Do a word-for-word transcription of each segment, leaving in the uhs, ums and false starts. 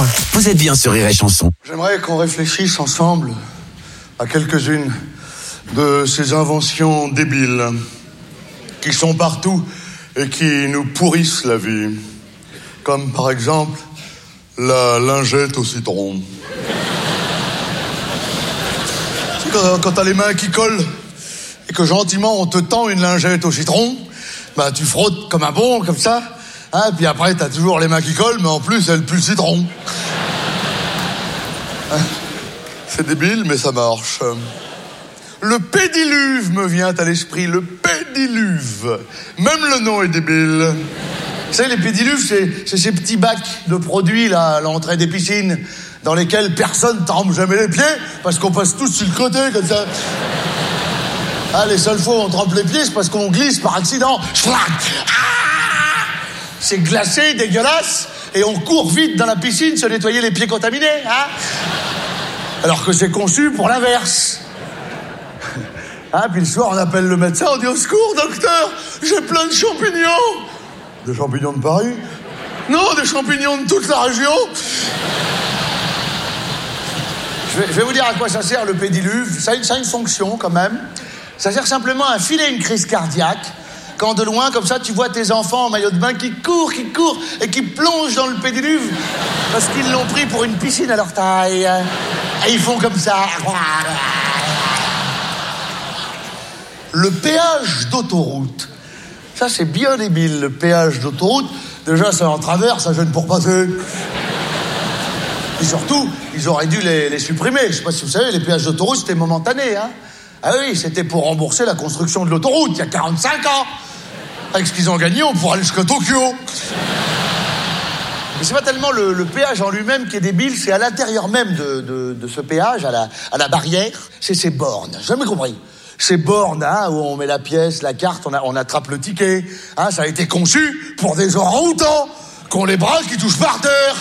Vous êtes bien sur Rire et Chanson. J'aimerais qu'on réfléchisse ensemble à quelques-unes de ces inventions débiles qui sont partout et qui nous pourrissent la vie. Comme par exemple la lingette au citron. Tu sais, quand, quand t'as les mains qui collent et que gentiment on te tend une lingette au citron, bah tu frottes comme un bon, comme ça, hein, puis après t'as toujours les mains qui collent, mais en plus elle pue le citron. Hein, c'est débile, mais ça marche. Le pédiluve me vient à l'esprit, le pédiluve. Même le nom est débile. Vous savez, les pédiluves, c'est, c'est ces petits bacs de produits là, à l'entrée des piscines, dans lesquels personne trempe jamais les pieds, parce qu'on passe tous sur le côté, comme ça. Ah, les seules fois où on trempe les pieds, c'est parce qu'on glisse par accident. Ah, c'est glacé, dégueulasse, et on court vite dans la piscine se nettoyer les pieds contaminés, hein. Alors que c'est conçu pour l'inverse. Ah, puis le soir, on appelle le médecin, on dit « Au secours, docteur, j'ai plein de champignons !» Des champignons de Paris? Non, des champignons de toute la région. Je vais, je vais vous dire à quoi ça sert, le pédiluve. Ça a, une, ça a une fonction, quand même. Ça sert simplement à filer une crise cardiaque. Quand de loin, comme ça, tu vois tes enfants en maillot de bain qui courent, qui courent, et qui plongent dans le pédiluve, parce qu'ils l'ont pris pour une piscine à leur taille. Et ils font comme ça. Le péage d'autoroute. Ça, c'est bien débile, le péage d'autoroute. Déjà, c'est en travers, ça gêne pour passer. Et surtout, ils auraient dû les, les supprimer. Je sais pas si vous savez, les péages d'autoroute, c'était momentané, hein. Ah oui, c'était pour rembourser la construction de l'autoroute, il y a quarante-cinq ans. Avec ce qu'ils ont gagné, on pourra aller jusqu'à Tokyo. Mais c'est pas tellement le, le péage en lui-même qui est débile, c'est à l'intérieur même de, de, de ce péage, à la, à la barrière, c'est ces bornes. J'ai jamais compris. Ces bornes, hein, où on met la pièce, la carte, on, a, on attrape le ticket. Hein, ça a été conçu pour des orang-outans qui ont les bras qui touchent par terre.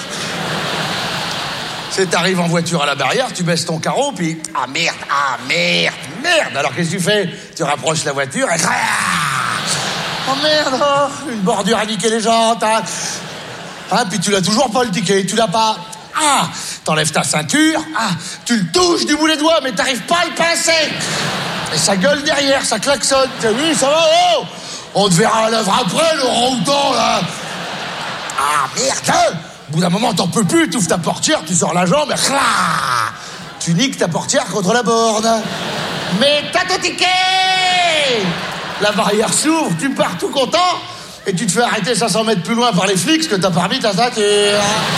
C'est t'arrives en voiture à la barrière, tu baisses ton carreau, puis ah merde, ah merde, merde. Alors qu'est-ce que tu fais? Tu rapproches la voiture et oh merde, oh, une bordure à niquer les jantes. Hein. Hein, puis tu l'as toujours pas le ticket, tu l'as pas. Ah, t'enlèves ta ceinture, ah, tu le touches du bout des doigts, mais t'arrives pas à le pincer. Et ça gueule derrière, ça klaxonne. Oui, ça va, oh! On te verra à l'œuvre après, le orang-outan, là. Ah, merde! Au bout d'un moment, t'en peux plus, tu ouvres ta portière, tu sors la jambe, et clah, tu niques ta portière contre la borne. Mais t'as ton ticket! La barrière s'ouvre, tu pars tout content, et tu te fais arrêter cinq cents mètres plus loin par les flics, que t'as pas remis ta ceinture.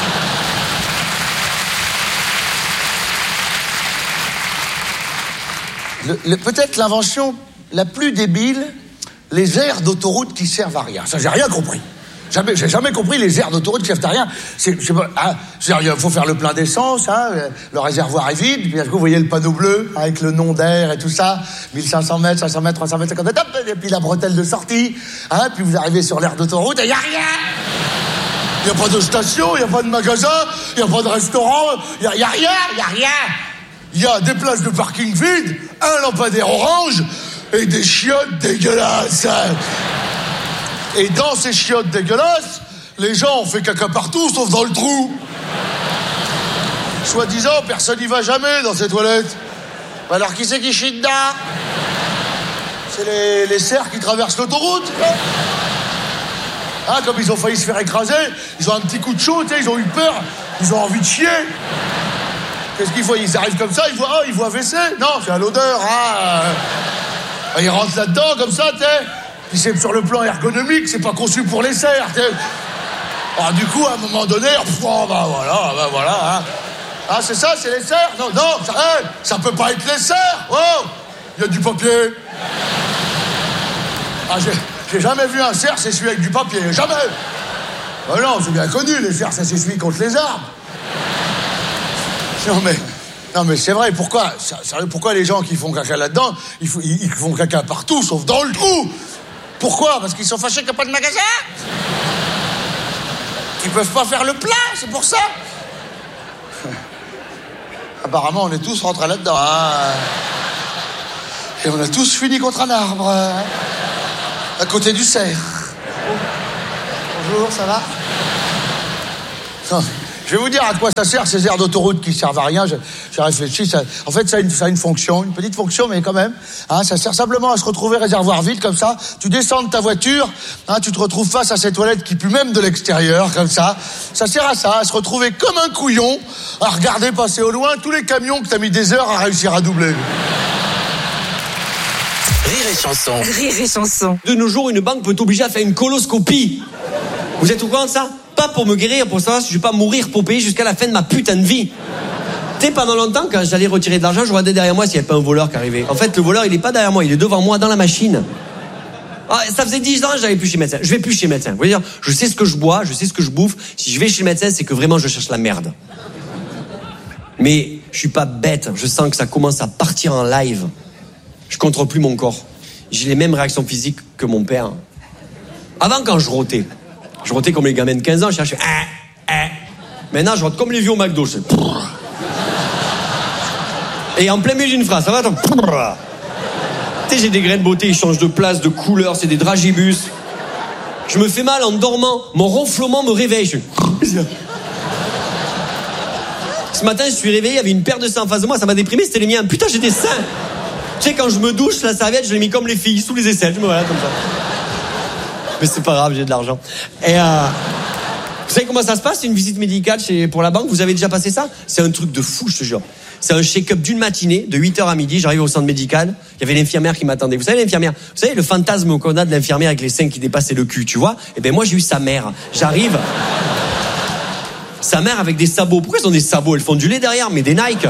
Le, le, peut-être l'invention la plus débile, les aires d'autoroute qui servent à rien. Ça, j'ai rien compris. Jamais, j'ai jamais compris les aires d'autoroute qui servent à rien. C'est, je sais pas, hein, il faut faire le plein d'essence, hein, le réservoir est vide, puis vous voyez le panneau bleu avec le nom d'air et tout ça, mille cinq cents mètres, cinq cents mètres, trois cents mètres, cinquante mètres, et puis la bretelle de sortie, hein, puis vous arrivez sur l'aire d'autoroute et il n'y a rien. Il n'y a pas de station, il n'y a pas de magasin, il n'y a pas de restaurant, il n'y a, y a rien, il n'y a rien. Il y a des places de parking vides, un lampadaire orange et des chiottes dégueulasses. Et dans ces chiottes dégueulasses, les gens ont fait caca partout, sauf dans le trou. Soi-disant, personne n'y va jamais dans ces toilettes. Alors qui c'est qui chie dedans? C'est les, les cerfs qui traversent l'autoroute. Ah, comme ils ont failli se faire écraser, ils ont un petit coup de chaud, tu sais, ils ont eu peur, ils ont envie de chier. Qu'est-ce qu'ils voient? Ils arrivent comme ça, ils voient, ah, ils voient W C. Non, c'est à l'odeur, ah. Ils rentrent là-dedans, comme ça, tu sais. Puis c'est sur le plan ergonomique, c'est pas conçu pour les cerfs, tu sais. Alors du coup, à un moment donné, oh, bah voilà, bah voilà, hein. Ah, c'est ça, c'est les cerfs? Non, non, ça, hey, ça peut pas être les cerfs. Oh, il y a du papier. Ah, j'ai, j'ai jamais vu un cerf s'essuyer avec du papier, jamais. Ah non, c'est bien connu, les cerfs, ça s'essuie contre les arbres. Non mais, non mais c'est vrai, pourquoi, sérieux, pourquoi les gens qui font caca là-dedans, ils, ils, ils font caca partout, sauf dans le trou? Pourquoi? Parce qu'ils sont fâchés qu'il n'y a pas de magasin? Ils peuvent pas faire le plein, c'est pour ça. Apparemment, on est tous rentrés là-dedans, hein. Et on a tous fini contre un arbre, hein, à côté du cerf. Bonjour, ça va? Non, Je vais vous dire à quoi ça sert, ces aires d'autoroute qui servent à rien. J'ai, j'ai réfléchi, ça, en fait, ça a, une, ça a une fonction, une petite fonction, mais quand même. Hein, ça sert simplement à se retrouver réservoir vide, comme ça. Tu descends de ta voiture, hein, tu te retrouves face à ces toilettes qui puent même de l'extérieur, comme ça. Ça sert à ça, à se retrouver comme un couillon, à regarder passer au loin tous les camions que t'as mis des heures à réussir à doubler. Rire et chanson. Rire et chanson. De nos jours, une banque peut t'obliger à faire une coloscopie. Vous êtes au courant de ça? Pas pour me guérir, pour savoir si je vais pas mourir pour payer jusqu'à la fin de ma putain de vie. Tu sais, pendant longtemps, quand j'allais retirer de l'argent, je regardais derrière moi s'il n'y avait pas un voleur qui arrivait. En fait, le voleur, il est pas derrière moi, il est devant moi dans la machine. Ah, ça faisait dix ans que j'allais plus chez le médecin. Je vais plus chez le médecin. Vous voyez dire, je sais ce que je bois, je sais ce que je bouffe. Si je vais chez le médecin, c'est que vraiment je cherche la merde. Mais je suis pas bête. Je sens que ça commence à partir en live. Je contrôle plus mon corps. J'ai les mêmes réactions physiques que mon père. Avant, quand je rotais, je rotais comme les gamins de quinze ans, je cherchais. Ah, ah. Maintenant, je rote comme les vieux au McDo. Je fais. Et en plein milieu d'une phrase, ça va, attends. Tu sais, j'ai des grains de beauté, ils changent de place, de couleur, c'est des dragibus. Je me fais mal en dormant. Mon ronflement me réveille. Je... Ce matin, je suis réveillé, il y avait une paire de seins en face de moi, ça m'a déprimé, c'était les miens. Putain, j'ai des seins. Tu sais, quand je me douche, la serviette, je l'ai mis comme les filles, sous les aisselles. Je me voilà comme ça. Mais c'est pas grave, j'ai de l'argent. Et euh, vous savez comment ça se passe, une visite médicale chez, pour la banque? Vous avez déjà passé ça? C'est un truc de fou, je te jure. C'est un check-up d'une matinée, de huit heures à midi. J'arrive au centre médical. Il y avait l'infirmière qui m'attendait. Vous savez, l'infirmière, vous savez, le fantasme qu'on a de l'infirmière avec les seins qui dépassaient le cul, tu vois? Eh ben, moi, j'ai eu sa mère. J'arrive. Sa mère avec des sabots. Pourquoi elles ont des sabots? Elles font du lait derrière, mais des Nike.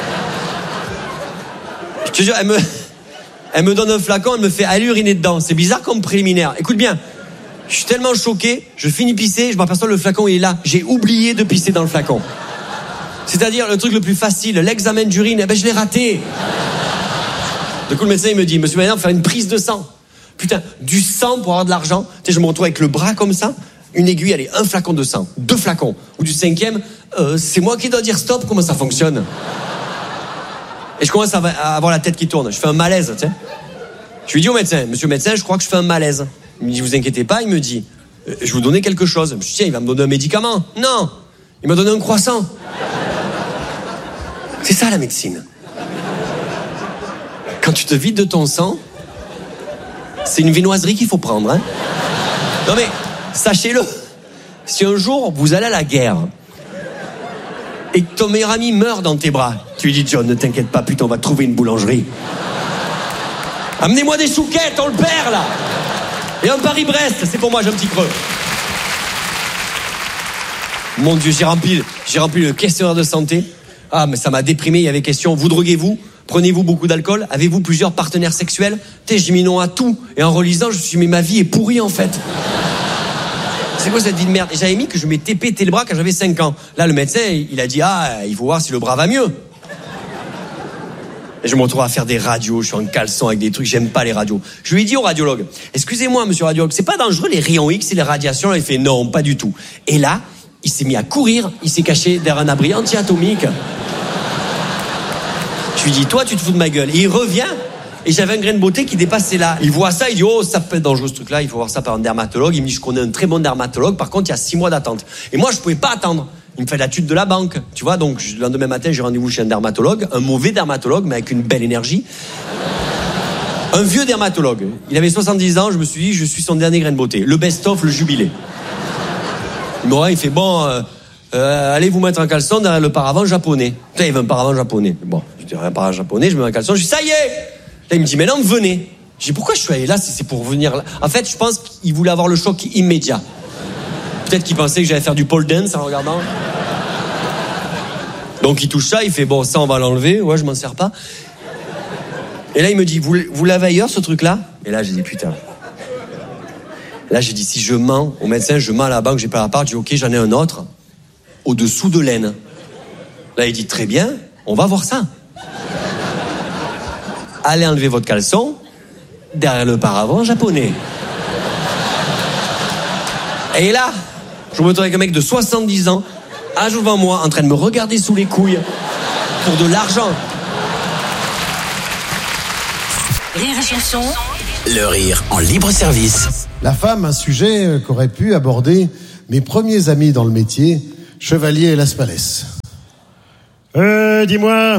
Je te jure, elle me, elle me donne un flacon, elle me fait aller uriner dedans. C'est bizarre comme préliminaire. Écoute bien. Je suis tellement choqué, je finis pisser, je m'aperçois le flacon il est là. J'ai oublié de pisser dans le flacon. C'est-à-dire le truc le plus facile, l'examen d'urine, eh ben je l'ai raté. Du coup le médecin il me dit, monsieur madame, faire une prise de sang. Putain, du sang pour avoir de l'argent. Tu sais, je me retrouve avec le bras comme ça, une aiguille, allez, un flacon de sang, deux flacons. Ou du cinquième, euh, c'est moi qui dois dire stop, comment ça fonctionne? Et je commence à avoir la tête qui tourne, je fais un malaise, tu sais. Je lui dis au médecin, monsieur le médecin, je crois que je fais un malaise. Il me dit, vous inquiétez pas, il me dit, euh, je vais vous donner quelque chose. Je me dis, tiens, il va me donner un médicament. Non, il m'a donné un croissant. C'est ça la médecine. Quand tu te vides de ton sang, c'est une viennoiserie qu'il faut prendre. Hein. Non mais, sachez-le, si un jour vous allez à la guerre et que ton meilleur ami meurt dans tes bras, tu lui dis, John, ne t'inquiète pas, putain, on va trouver une boulangerie. Amenez-moi des chouquettes, on le perd là. Et un Paris-Brest, c'est pour moi, j'ai un petit creux. Mon Dieu, j'ai rempli, j'ai rempli le questionnaire de santé. Ah, mais ça m'a déprimé, il y avait question, vous droguez-vous? Prenez-vous beaucoup d'alcool? Avez-vous plusieurs partenaires sexuels? Tu sais, j'ai mis non à tout. Et en relisant, je me suis dit, mais ma vie est pourrie en fait. C'est quoi cette vie de merde? Et j'avais mis que je m'étais pété le bras quand j'avais cinq ans. Là, le médecin, il a dit, ah, il faut voir si le bras va mieux. Et je me retrouve à faire des radios, je suis en caleçon avec des trucs, j'aime pas les radios. Je lui ai dit au radiologue, excusez-moi monsieur radiologue, c'est pas dangereux les rayons X et les radiations? Là, il fait non, pas du tout. Et là, il s'est mis à courir, il s'est caché derrière un abri anti-atomique. Je lui dis, toi tu te fous de ma gueule. Et il revient, et j'avais un grain de beauté qui dépassait là. Il voit ça, il dit, oh ça peut être dangereux ce truc-là, il faut voir ça par un dermatologue. Il me dit, je connais un très bon dermatologue, par contre il y a six mois d'attente. Et moi je pouvais pas attendre. Il me fait la tude de la banque, tu vois, donc le lendemain matin j'ai rendez-vous chez un dermatologue, un mauvais dermatologue mais avec une belle énergie. Un vieux dermatologue, il avait soixante-dix ans, je me suis dit, je suis son dernier grain de beauté, le best-of, le jubilé. Bon, il fait, bon, euh, euh, allez vous mettre en caleçon derrière le paravent japonais. Putain, il veut un paravent japonais. Bon, je dis, un paravent japonais, je me mets en caleçon, je dis, ça y est. Là, il me dit, mais non, venez. Je dis, pourquoi je suis allé là si c'est pour venir là? En fait, je pense qu'il voulait avoir le choc immédiat. Peut-être qu'il pensait que j'allais faire du pole dance en regardant. Donc il touche ça, il fait bon, ça on va l'enlever. Ouais, je m'en sers pas. Et là il me dit, vous, vous l'avez ailleurs ce truc-là? Et là j'ai dit putain. Là j'ai dit, si je mens au médecin, je mens à la banque, j'ai pas la part. Je dis ok, j'en ai un autre au-dessous de l'aine. Là il dit très bien, on va voir ça. Allez enlever votre caleçon derrière le paravent japonais. Et là, je me retrouve avec un mec de soixante-dix ans, à jour devant moi, en train de me regarder sous les couilles pour de l'argent. Rire et chanson. Le rire en libre service. La femme, un sujet qu'aurait pu aborder mes premiers amis dans le métier. chevalier Las Palais. Euh, dis-moi.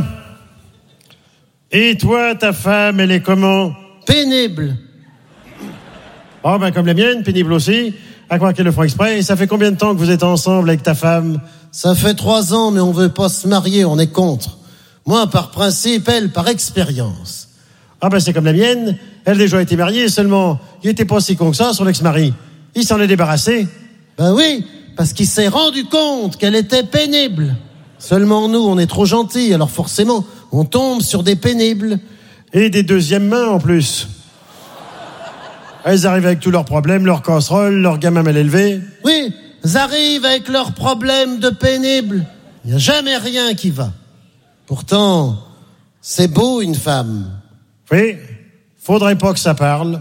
Et toi, ta femme, elle est comment? Pénible. Oh, ben, comme la mienne, pénible aussi. À croire qu'elle le fera exprès. Et ça fait combien de temps que vous êtes ensemble avec ta femme? Ça fait trois ans, mais on veut pas se marier, on est contre. Moi, par principe, elle, par expérience. Ah, ben, c'est comme la mienne. Elle a déjà été mariée, seulement, il était pas si con que ça, son ex-mari. Il s'en est débarrassé. Ben oui, parce qu'il s'est rendu compte qu'elle était pénible. Seulement nous, on est trop gentils, alors forcément, on tombe sur des pénibles. Et des deuxièmes mains, en plus. Elles arrivent avec tous leurs problèmes, leurs casseroles, leurs gamins mal élevés. Oui, elles arrivent avec leurs problèmes de pénibles. Il n'y a jamais rien qui va. Pourtant, c'est beau une femme. Oui, faudrait pas que ça parle.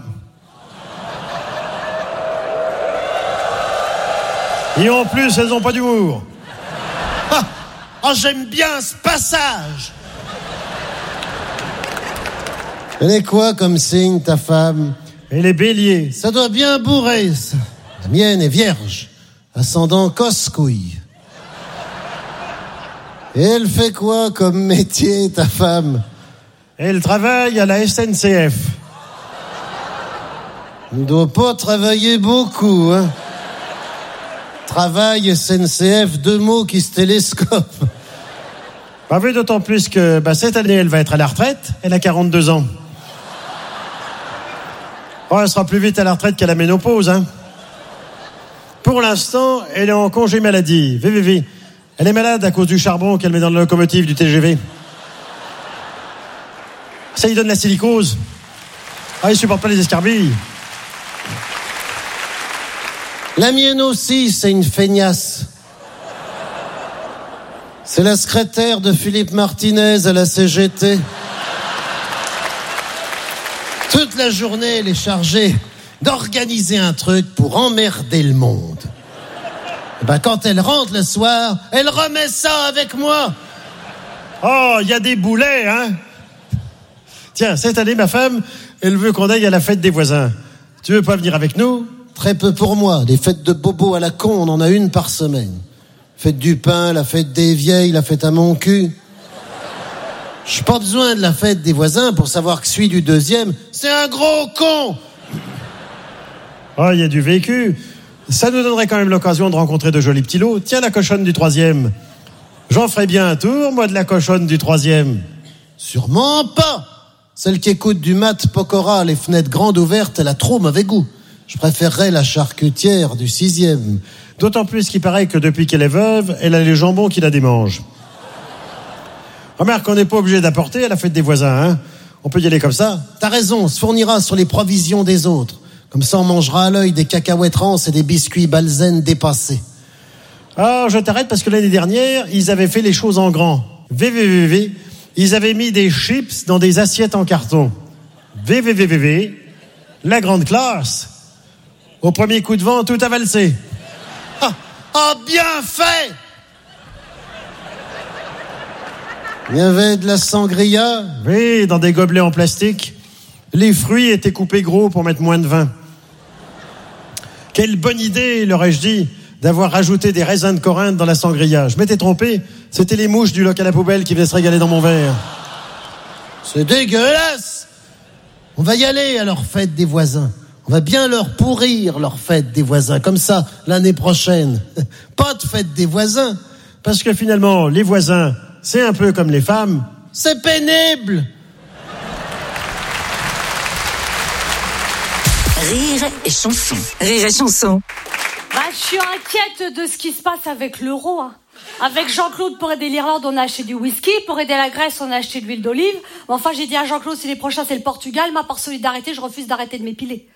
Et en plus, elles ont pas d'humour. Ah, oh, j'aime bien ce passage. Elle est quoi comme signe, ta femme? Elle est bélier. Ça doit bien bourrer, ça. La mienne est vierge, ascendant casse-couille. Et elle fait quoi comme métier, ta femme? Elle travaille à la S N C F. Elle ne doit pas travailler beaucoup, hein. Travail, S N C F, deux mots qui se télescopent. Bah oui, d'autant plus que bah, cette année, elle va être à la retraite. Elle a quarante-deux ans. Oh, elle sera plus vite à la retraite qu'à la ménopause, hein. Pour l'instant, elle est en congé maladie. V V V. Elle est malade à cause du charbon qu'elle met dans la locomotive du T G V. Ça lui donne la silicose. Ah, il supporte pas les escarbilles. La mienne aussi, c'est une feignasse. C'est la secrétaire de Philippe Martinez à la C G T. Toute la journée, elle est chargée d'organiser un truc pour emmerder le monde. Et ben, quand elle rentre le soir, elle remet ça avec moi. Oh, il y a des boulets, hein. Tiens, cette année, ma femme, elle veut qu'on aille à la fête des voisins. Tu veux pas venir avec nous? Très peu pour moi. Des fêtes de bobo à la con, on en a une par semaine. Fête du pain, la fête des vieilles, la fête à mon cul. J'ai pas besoin de la fête des voisins pour savoir que celui du deuxième, c'est un gros con. Oh, il y a du vécu. Ça nous donnerait quand même l'occasion de rencontrer de jolis petits lots. Tiens, la cochonne du troisième. J'en ferai bien un tour, moi, de la cochonne du troisième. Sûrement pas. Celle qui écoute du mat Pokora, les fenêtres grandes ouvertes, elle a trop mauvais goût. Je préférerais la charcutière du sixième. D'autant plus qu'il paraît que depuis qu'elle est veuve, elle a les jambons qui la démangent. Remarque, on n'est pas obligé d'apporter à la fête des voisins, hein. On peut y aller comme ça. T'as raison, on se fournira sur les provisions des autres. Comme ça, on mangera à l'œil des cacahuètes rances et des biscuits Balzen dépassés. Ah, je t'arrête parce que l'année dernière, ils avaient fait les choses en grand. V V V V, ils avaient mis des chips dans des assiettes en carton. V V V V V, la grande classe. Au premier coup de vent, tout a valsé. Ah, ah, bien fait! Il y avait de la sangria. Oui, dans des gobelets en plastique. Les fruits étaient coupés gros pour mettre moins de vin. Quelle bonne idée, leur ai-je dit, d'avoir rajouté des raisins de Corinthe dans la sangria. Je m'étais trompé, c'était les mouches du local à la poubelle qui venaient se régaler dans mon verre. C'est dégueulasse! On va y aller à leur fête des voisins. On va bien leur pourrir leur fête des voisins. Comme ça, l'année prochaine. Pas de fête des voisins. Parce que finalement, les voisins, c'est un peu comme les femmes. C'est pénible! Rire et chanson. Rire et chanson. Bah, je suis inquiète de ce qui se passe avec l'euro. Hein. Avec Jean-Claude, pour aider l'Irlande, on a acheté du whisky. Pour aider la Grèce, on a acheté de l'huile d'olive. Enfin, j'ai dit à Jean-Claude, si les prochains, c'est le Portugal, moi, par solidarité, je refuse d'arrêter de m'épiler.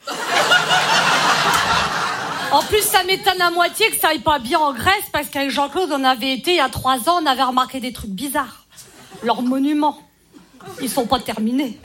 En plus, ça m'étonne à moitié que ça aille pas bien en Grèce, parce qu'avec Jean-Claude, on avait été, il y a trois ans, on avait remarqué des trucs bizarres. Leurs monuments, ils sont pas terminés.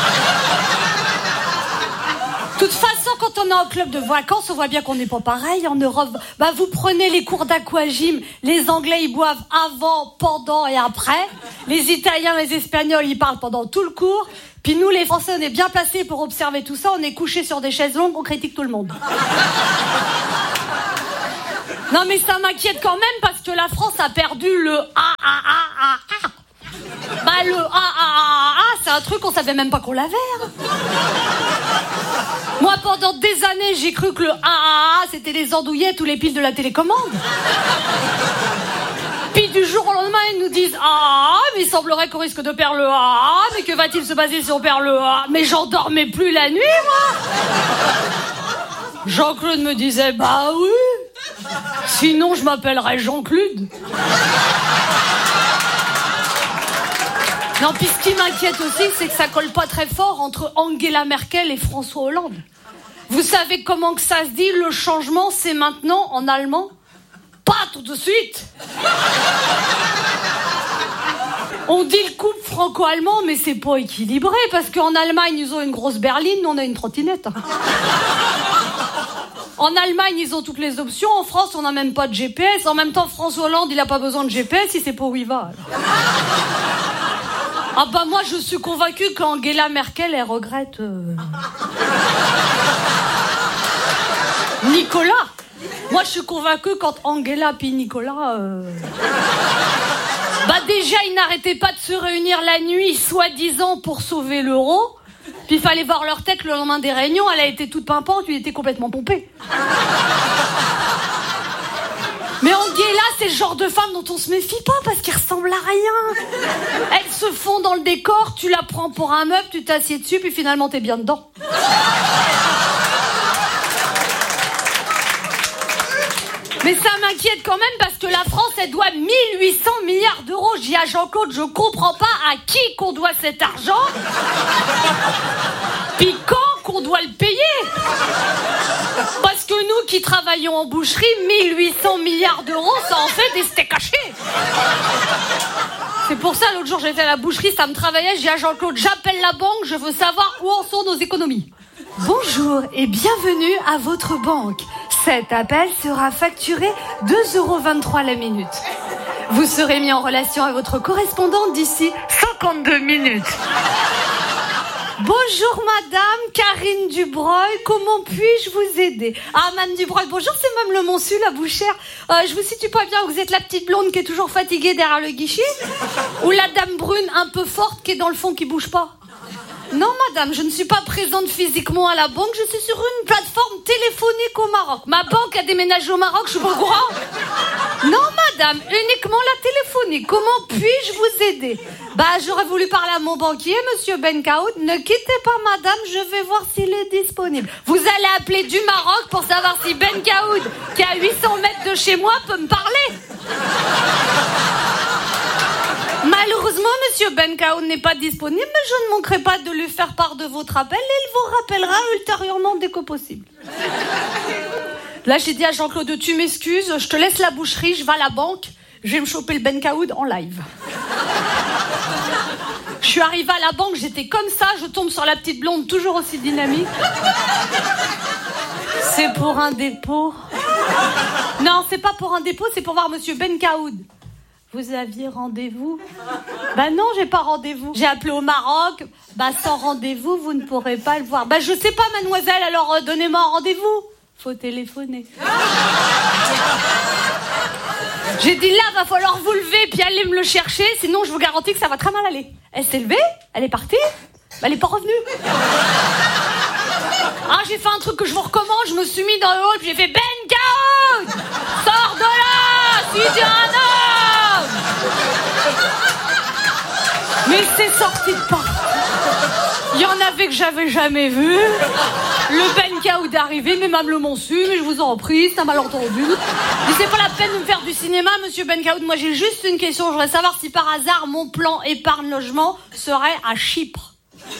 De toute façon, quand on est en club de vacances, on voit bien qu'on n'est pas pareil. En Europe, bah, vous prenez les cours d'aquagym, les Anglais, ils boivent avant, pendant et après. Les Italiens, les Espagnols, ils parlent pendant tout le cours. Puis nous, les Français, on est bien placés pour observer tout ça. On est couchés sur des chaises longues, on critique tout le monde. Non mais ça m'inquiète quand même parce que la France a perdu le A A A A A. Bah le A A A A, c'est un truc qu'on savait même pas qu'on l'avait. Hein. Moi pendant des années j'ai cru que le A A A c'était les andouillettes ou les piles de la télécommande. Puis du jour au lendemain ils nous disent A A A, mais il semblerait qu'on risque de perdre le A A A, mais que va-t-il se passer si on perd le A A A? Mais j'en dormais plus la nuit moi. Jean-Claude me disait bah oui. Sinon, je m'appellerais Jean-Claude. Non, puis ce qui m'inquiète aussi, c'est que ça colle pas très fort entre Angela Merkel et François Hollande. Vous savez comment que ça se dit, le changement, c'est maintenant en allemand? Pas tout de suite. On dit le couple franco-allemand, mais c'est pas équilibré, parce qu'en Allemagne, ils ont une grosse berline, nous, on a une trottinette. En Allemagne, ils ont toutes les options. En France, on n'a même pas de G P S. En même temps, François Hollande, il n'a pas besoin de G P S, il sait pas où il va. Alors. Ah bah moi, je suis convaincue qu'Angela Merkel, elle regrette... Euh... Nicolas. Moi, je suis convaincue quand Angela puis Nicolas... Euh... Bah déjà, ils n'arrêtaient pas de se réunir la nuit, soi-disant, pour sauver l'euro. Puis il fallait voir leur tête le lendemain des réunions, elle a été toute pimpante, lui était complètement pompé. Mais Angela, c'est le genre de femme dont on se méfie pas parce qu'elle ressemble à rien. Elle se fond dans le décor, tu la prends pour un meuble, tu t'assieds dessus, puis finalement t'es bien dedans. Mais ça m'inquiète quand même parce que la France, elle doit mille huit cents milliards d'euros. J'ai dit à Jean-Claude, je comprends pas à qui qu'on doit cet argent. Puis quand qu'on doit le payer. Parce que nous qui travaillons en boucherie, mille huit cents milliards d'euros, ça en fait des steaks hachés. C'est pour ça, l'autre jour, j'étais à la boucherie, ça me travaillait. J'ai dit à Jean-Claude, j'appelle la banque, je veux savoir où en sont nos économies. Bonjour et bienvenue à votre banque. Cet appel sera facturé deux euros vingt-trois la minute. Vous serez mis en relation avec votre correspondante d'ici cinquante-deux minutes. Bonjour madame, Karine Dubreuil, comment puis-je vous aider? Ah madame Dubreuil, bonjour, c'est Mme Le Monsu, la bouchère. Euh, je vous situe pas bien, vous êtes la petite blonde qui est toujours fatiguée derrière le guichet? Ou la dame brune un peu forte qui est dans le fond qui bouge pas? Non, madame, je ne suis pas présente physiquement à la banque, je suis sur une plateforme téléphonique au Maroc. Ma banque a déménagé au Maroc, je suis pas au courant. Non, madame, uniquement la téléphonique. Comment puis-je vous aider? Bah, j'aurais voulu parler à mon banquier, monsieur Benkaoud. Ne quittez pas, madame, je vais voir s'il est disponible. Vous allez appeler du Maroc pour savoir si Benkaoud, qui est à huit cents mètres de chez moi, peut me parler. Malheureusement, monsieur Benkaoud n'est pas disponible, mais je ne manquerai pas de lui faire part de votre appel et il vous rappellera ultérieurement dès que possible. Là, j'ai dit à Jean-Claude, tu m'excuses, je te laisse la boucherie, je vais à la banque, je vais me choper le Benkaoud en live. Je suis arrivée à la banque, j'étais comme ça, je tombe sur la petite blonde, toujours aussi dynamique. C'est pour un dépôt. Non, c'est pas pour un dépôt, c'est pour voir monsieur Benkaoud. Vous aviez rendez-vous? Bah non, j'ai pas rendez-vous. J'ai appelé au Maroc. Bah sans rendez-vous, vous ne pourrez pas le voir. Bah je sais pas, mademoiselle, alors euh, donnez-moi un rendez-vous. Faut téléphoner. J'ai dit là, va falloir vous lever puis aller me le chercher, sinon je vous garantis que ça va très mal aller. Elle s'est levée, elle est partie, bah, elle est pas revenue. Ah, j'ai fait un truc que je vous recommande, je me suis mis dans le hall, puis j'ai fait Benkaoud, sors de là, si tu es un homme. Mais c'est sorti de partout. Il y en avait que j'avais jamais vu. Le Benkaoud est arrivé, mais Mme Le Monsu, mais je vous en prie, c'est un malentendu. Mais c'est pas la peine de me faire du cinéma, monsieur Benkaoud. Moi, j'ai juste une question. Je voudrais savoir si par hasard mon plan épargne-logement serait à Chypre.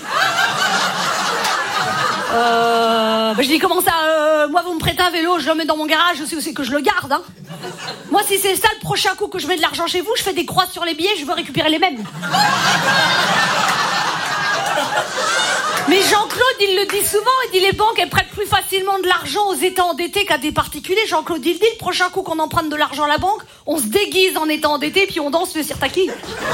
Euh, bah je dis comment ça euh, moi vous me prêtez un vélo, je le mets dans mon garage, je sais aussi que je le garde hein. Moi si c'est ça le prochain coup que je mets de l'argent chez vous, je fais des croix sur les billets, je veux récupérer les mêmes. Mais Jean-Claude il le dit souvent, il dit les banques elles prêtent plus facilement de l'argent aux États endettés qu'à des particuliers. Jean-Claude il dit le prochain coup qu'on emprunte de l'argent à la banque, on se déguise en état endetté puis on danse le sirtaki.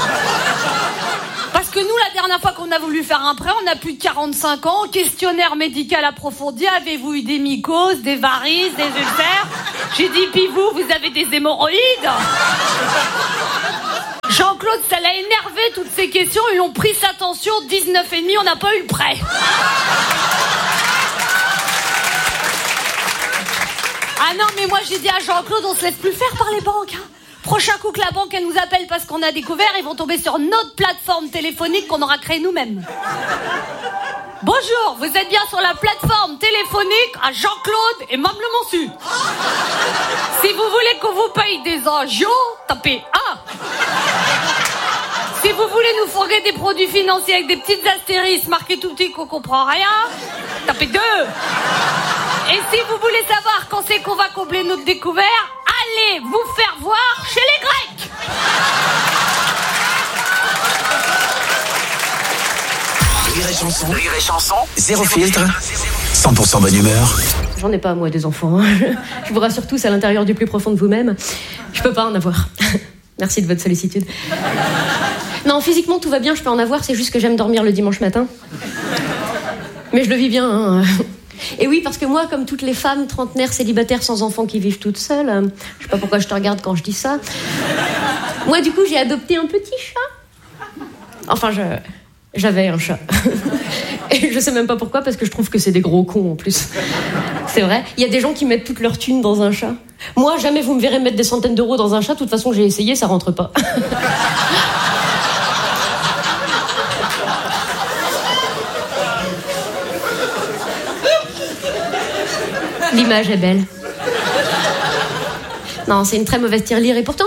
Parce que nous, la dernière fois qu'on a voulu faire un prêt, on a plus de quarante-cinq ans, questionnaire médical approfondi, avez-vous eu des mycoses, des varices, des ulcères? J'ai dit, puis vous, vous avez des hémorroïdes? Jean-Claude, ça l'a énervé, toutes ces questions. Ils ont pris sa tension, dix-neuf et demi, on n'a pas eu le prêt. Ah non, mais moi, j'ai dit à Jean-Claude, on se laisse plus faire par les banques, hein. Prochain coup que la banque, elle nous appelle parce qu'on a découvert, ils vont tomber sur notre plateforme téléphonique qu'on aura créée nous-mêmes. Bonjour, vous êtes bien sur la plateforme téléphonique à Jean-Claude et Mme Le Monsu. Si vous voulez qu'on vous paye des agios, tapez un. Si vous voulez nous fourguer des produits financiers avec des petites astérisques marquées tout petit qu'on comprend rien, tapez deux. Et si vous voulez savoir quand c'est qu'on va combler notre découvert, allez vous faire voir chez les Grecs. Rire et chanson, rire et chanson, zéro filtre, cent pour cent bonne humeur. J'en ai pas, moi, des enfants. Je vous rassure tous, à l'intérieur du plus profond de vous-même, je peux pas en avoir. Merci de votre sollicitude. Non, physiquement, tout va bien, je peux en avoir, c'est juste que j'aime dormir le dimanche matin. Mais je le vis bien, hein. Et oui, parce que moi, comme toutes les femmes trentenaires célibataires sans enfants qui vivent toutes seules, je sais pas pourquoi je te regarde quand je dis ça, moi, du coup, j'ai adopté un petit chat. Enfin, je... j'avais un chat. Et je sais même pas pourquoi, parce que je trouve que c'est des gros cons, en plus. C'est vrai, il y a des gens qui mettent toute leur thune dans un chat. Moi, jamais vous me verrez mettre des centaines d'euros dans un chat, de toute façon, j'ai essayé, ça rentre pas. L'image est belle. Non, c'est une très mauvaise tirelire, et pourtant...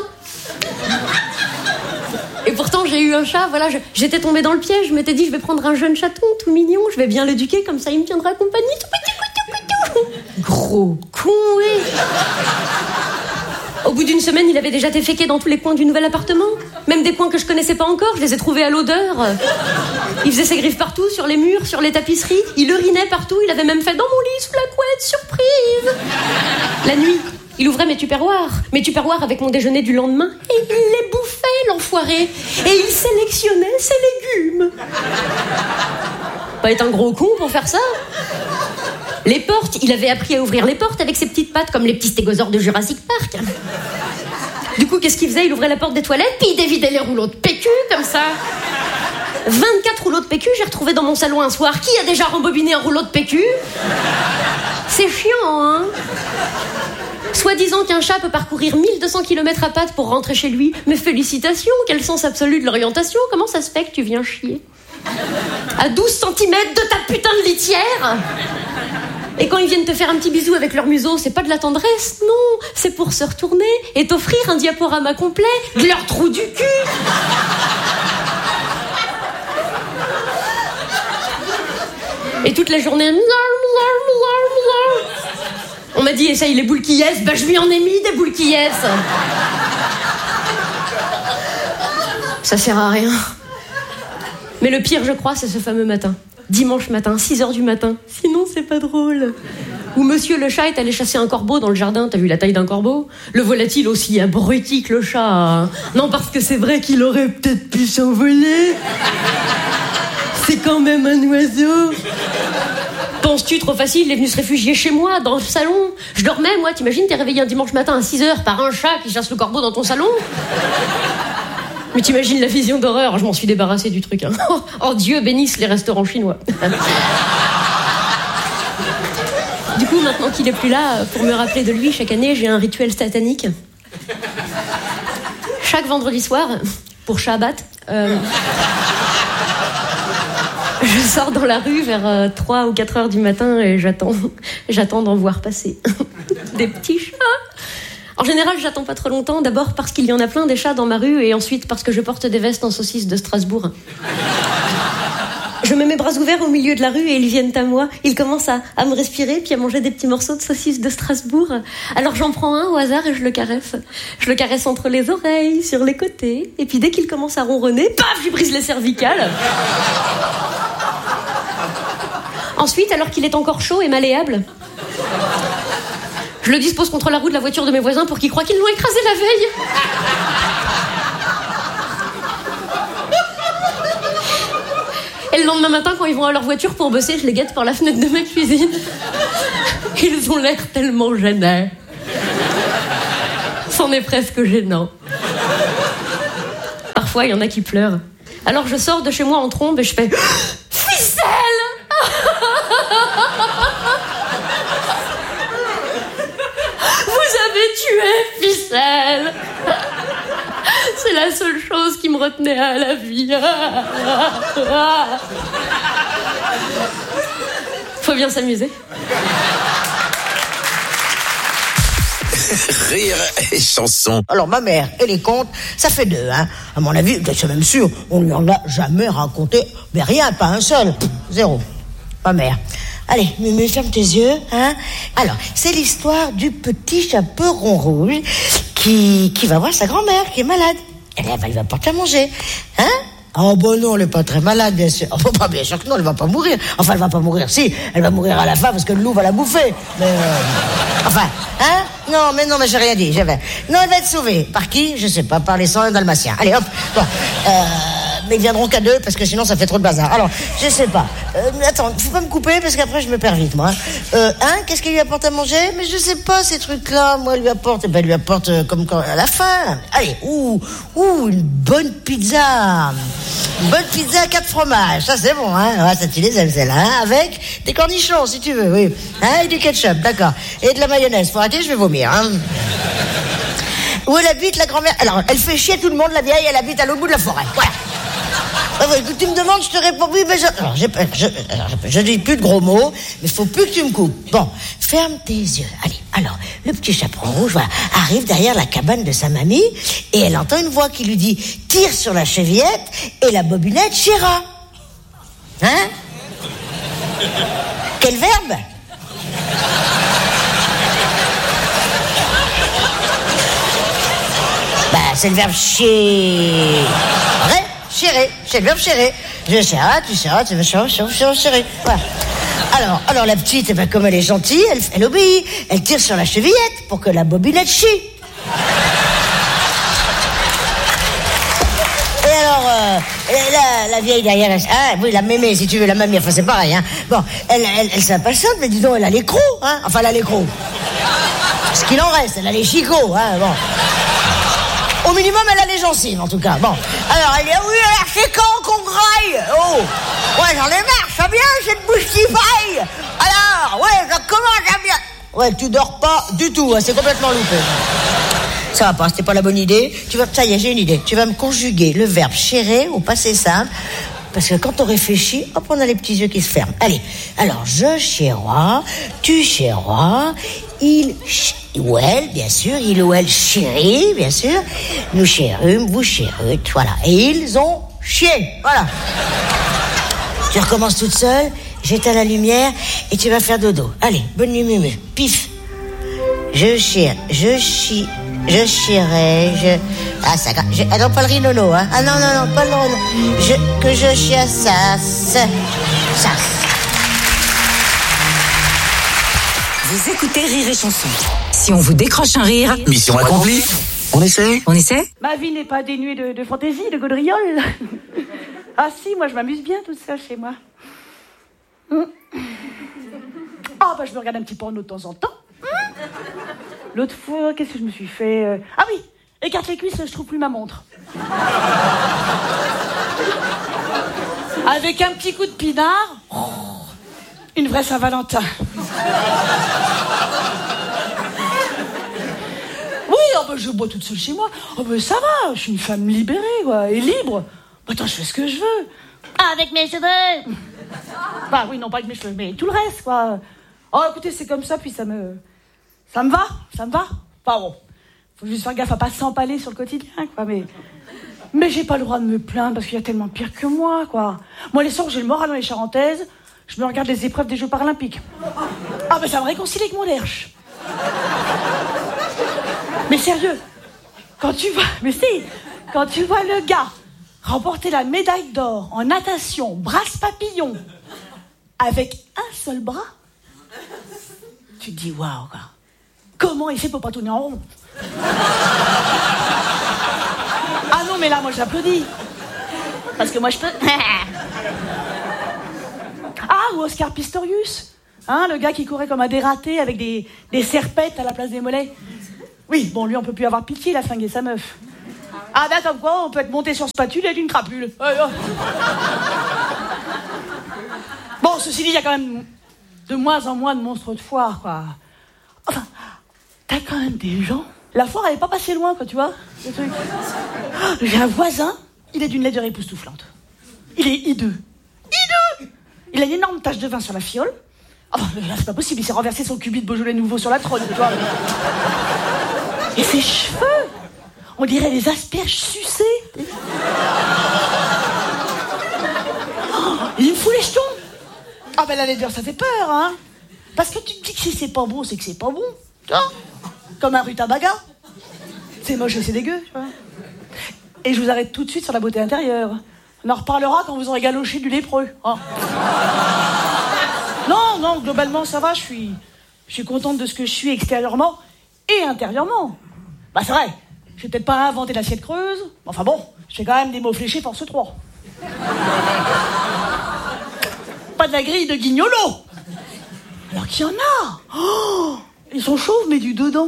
Et pourtant, j'ai eu un chat, voilà, je, j'étais tombée dans le piège, je m'étais dit, je vais prendre un jeune chaton tout mignon, je vais bien l'éduquer, comme ça il me tiendra compagnie, tout petit, tout petit, tout petit. Gros con, oui. Au bout d'une semaine, il avait déjà déféqué dans tous les coins du nouvel appartement. Même des coins que je connaissais pas encore, je les ai trouvés à l'odeur. Il faisait ses griffes partout, sur les murs, sur les tapisseries. Il urinait partout, il avait même fait dans mon lit, sous la couette, surprise. La nuit, il ouvrait mes tupperwares. Mes tupperwares avec mon déjeuner du lendemain. Et il les bouffait, l'enfoiré. Et il sélectionnait ses légumes. Pas être un gros con pour faire ça. Les portes, il avait appris à ouvrir les portes avec ses petites pattes comme les petits stégosaures de Jurassic Park. Du coup, qu'est-ce qu'il faisait? Il ouvrait la porte des toilettes, puis il dévidait les rouleaux de P Q, comme ça. vingt-quatre rouleaux de P Q, j'ai retrouvé dans mon salon un soir. Qui a déjà rembobiné un rouleau de P Q? C'est chiant, hein? Soi-disant qu'un chat peut parcourir mille deux cents kilomètres à pattes pour rentrer chez lui. Mais félicitations, quel sens absolu de l'orientation. Comment ça se fait que tu viens chier à douze centimètres de ta putain de litière? Et quand ils viennent te faire un petit bisou avec leur museau, c'est pas de la tendresse, non, c'est pour se retourner et t'offrir un diaporama complet de leur trou du cul. Et toute la journée, on m'a dit essaye les boules qui yes, bah je lui en ai mis des boules qui yes. Ça sert à rien. Mais le pire, je crois, c'est ce fameux matin. Dimanche matin, six heures du matin. Sinon, c'est pas drôle. Où monsieur le chat est allé chasser un corbeau dans le jardin. T'as vu la taille d'un corbeau? Le voilà-t-il aussi abruti que le chat, hein? Non, parce que c'est vrai qu'il aurait peut-être pu s'envoler. C'est quand même un oiseau. Penses-tu trop facile? Il est venu se réfugier chez moi, dans le salon. Je dormais, moi. T'imagines, t'es réveillé un dimanche matin à six heures par un chat qui chasse le corbeau dans ton salon? Mais t'imagines la vision d'horreur, je m'en suis débarrassée du truc. Hein. Oh, oh Dieu bénisse les restaurants chinois. Du coup, maintenant qu'il est plus là, pour me rappeler de lui, chaque année, j'ai un rituel satanique. Chaque vendredi soir, pour Shabbat, euh, je sors dans la rue vers euh, trois ou quatre heures du matin et j'attends, j'attends d'en voir passer des petits chats. En général, j'attends pas trop longtemps, d'abord parce qu'il y en a plein des chats dans ma rue et ensuite parce que je porte des vestes en saucisse de Strasbourg. Je mets mes bras ouverts au milieu de la rue et ils viennent à moi. Ils commencent à, à me respirer puis à manger des petits morceaux de saucisse de Strasbourg. Alors j'en prends un au hasard et je le caresse. Je le caresse entre les oreilles, sur les côtés. Et puis dès qu'il commence à ronronner, paf, je lui brise les cervicales. Ensuite, alors qu'il est encore chaud et malléable, je le dispose contre la roue de la voiture de mes voisins pour qu'ils croient qu'ils l'ont écrasé la veille. Et le lendemain matin, quand ils vont à leur voiture pour bosser, je les guette par la fenêtre de ma cuisine. Ils ont l'air tellement gênés. C'en est presque gênant. Parfois, il y en a qui pleurent. Alors je sors de chez moi en trombe et je fais « Ficelle !» Vous avez tué Ficelle. C'est la seule chose qui me retenait à la vie. Faut bien s'amuser. Rire et chanson. Alors ma mère et les contes, ça fait deux, hein. À mon avis, c'est même sûr, on ne lui en a jamais raconté, mais rien, pas un seul, Pff, zéro. Ma mère. Allez, Mumu, ferme tes yeux, hein. Alors, c'est l'histoire du petit chaperon rouge qui, qui va voir sa grand-mère qui est malade. Et là, elle va lui apporter à manger, hein. Oh bon non, elle est pas très malade, bien sûr. Oh bah, bien sûr que non, elle va pas mourir. Enfin, elle va pas mourir, si, elle va mourir à la fin parce que le loup va la bouffer. Mais euh... enfin, hein. Non, mais non, mais j'ai rien dit. J'avais. Non, elle va être sauvée. Par qui? Je sais pas. Par les cent un dalmatiens. Allez, hop. Bon. Euh... Mais ils viendront qu'à deux parce que sinon ça fait trop de bazar. Alors, je sais pas. Euh, attends, faut pas me couper parce qu'après je me perds vite, moi. Euh, hein, qu'est-ce qu'il lui apporte à manger? Mais je sais pas ces trucs-là. Moi, elle lui apporte, eh ben, elle lui apporte euh, comme quand à la fin. Allez, ouh, ouh, une bonne pizza, une bonne pizza à quatre fromages. Ça c'est bon, hein. Ouais, ça tu les aimes celle-là, hein, avec des cornichons si tu veux, oui. Hein, et du ketchup, d'accord. Et de la mayonnaise. Faut arrêter, je vais vomir. Hein. Où elle habite, la grand-mère? Alors, elle fait chier tout le monde, la vieille. Elle habite à l'autre bout de la forêt. Voilà. Ah, écoute, tu me demandes, je te réponds oui, mais je... Alors, j'ai, je, je, je dis plus de gros mots, mais faut plus que tu me coupes. Bon, ferme tes yeux. Allez, alors, le petit chaperon rouge, voilà, arrive derrière la cabane de sa mamie, et elle entend une voix qui lui dit « Tire sur la chevillette, et la bobinette chira. » Hein? Quel verbe? Bah, c'est le verbe chier. Vrai? Chérer, c'est le verbe chérer. Je chéra, tu chéras, tu me chéras, chérer, chérer. Voilà. Alors, alors la petite, eh ben, comme elle est gentille, elle, elle obéit. Elle tire sur la chevillette pour que la bobinette chie. Et alors, euh, la, la vieille derrière, elle, ah oui, la mémé, si tu veux, la mamie, enfin c'est pareil, hein. Bon, elle, elle, elle s'impatiente, mais dis donc, elle a les crocs, hein. Enfin, elle a les crocs. Ce qu'il en reste, elle a les chicots, hein, bon. Au minimum, elle a les gencives, en tout cas. Bon. Alors, elle dit, oui, alors, c'est quand qu'on graille? Oh. Ouais, j'en ai marre, ça vient, cette bouche qui faille. Alors, ouais, ça commence à bien. Ouais, tu dors pas du tout, hein, c'est complètement loupé. Ça va pas, c'était pas la bonne idée. Tu vas, ça y est, j'ai une idée. Tu vas me conjuguer le verbe chérer au passé simple. Parce que quand on réfléchit, hop, on a les petits yeux qui se ferment. Allez, alors, je chérois, tu chérois, il ch... ou elle, bien sûr, il ou elle chérit, bien sûr, nous chérûmes, vous chérûtes, voilà. Et ils ont chié, voilà. Tu recommences toute seule, j'éteins la lumière et tu vas faire dodo. Allez, bonne nuit, Mumu. Pif. Je chire, je chie, je chierai, je... Ah, ça... Je... Ah non, pas le rinono, hein. Ah non, non, non, pas le rinono. Je... Que je chiasse, ça, ça, ça. Vous écoutez Rire et Chanson. Si on vous décroche un rire... Mission accomplie. On essaie? On essaie? Ma vie n'est pas dénuée de, de fantaisie, de gaudrioles. Ah si, moi je m'amuse bien toute seule chez moi. Hum. Ah bah je me regarde un petit porno de temps en temps. Hum. L'autre fois, qu'est-ce que je me suis fait euh... Ah oui, écarte les cuisses, je trouve plus ma montre. Avec un petit coup de pinard, oh, une vraie Saint-Valentin. Oui, oh bah, je bois toute seule chez moi. Oh bah ça va, je suis une femme libérée, quoi, et libre. Attends, je fais ce que je veux. Avec mes cheveux. Bah oui, non, pas avec mes cheveux, mais tout le reste, quoi. Oh, écoutez, c'est comme ça, puis ça me... Ça me va, ça me va. Enfin bon, faut juste faire gaffe à pas s'empaler sur le quotidien, quoi, mais... Mais j'ai pas le droit de me plaindre, parce qu'il y a tellement pire que moi, quoi. Moi, les soirs où j'ai le moral dans les Charentaises, je me regarde les épreuves des Jeux Paralympiques. Ah, ben ça me réconcilie avec mon derche. Mais sérieux, quand tu vois... Mais si, quand tu vois le gars remporter la médaille d'or en natation, brasse papillon, avec un seul bras, tu te dis, waouh, quoi. Comment il fait pour pas tourner en rond? Ah non, mais là, moi, j'applaudis. Parce que moi, je peux... Ah, ou Oscar Pistorius, hein, le gars qui courait comme un dératé avec des, des serpettes à la place des mollets. Oui, bon, lui, on peut plus avoir pitié, il a flingué sa meuf. Ah bah comme quoi, on peut être monté sur spatule et d'une crapule. Ouais, ouais. Bon, ceci dit, il y a quand même de moins en moins de monstres de foire, quoi. Enfin, t'as quand même des gens... La foire, elle est pas passée loin, quoi, tu vois, le truc. J'ai un voisin, il est d'une laideur époustouflante. Il est hideux. Hideux! Il a une énorme tache de vin sur la fiole. Oh, là, c'est pas possible, il s'est renversé son cubi de Beaujolais nouveau sur la trône, tu vois. Et ses cheveux, on dirait des asperges sucées. Oh, il me fout les jetons. Ah ben la laideur, ça fait peur, hein. Parce que tu te dis que si c'est pas bon, c'est que c'est pas bon. Tu vois, comme un rutabaga. C'est moche et c'est dégueu, tu vois. Et je vous arrête tout de suite sur la beauté intérieure. On en reparlera quand vous aurez galoché du lépreux. Hein. Non, non, globalement, ça va. Je suis, je suis contente de ce que je suis extérieurement et intérieurement. Bah c'est vrai, j'ai peut-être pas inventé l'assiette creuse. Enfin bon, je fais quand même des mots fléchés force trois. Pas de la grille de guignolo. Alors qu'il y en a. Oh, ils sont chauves, mais du dedans.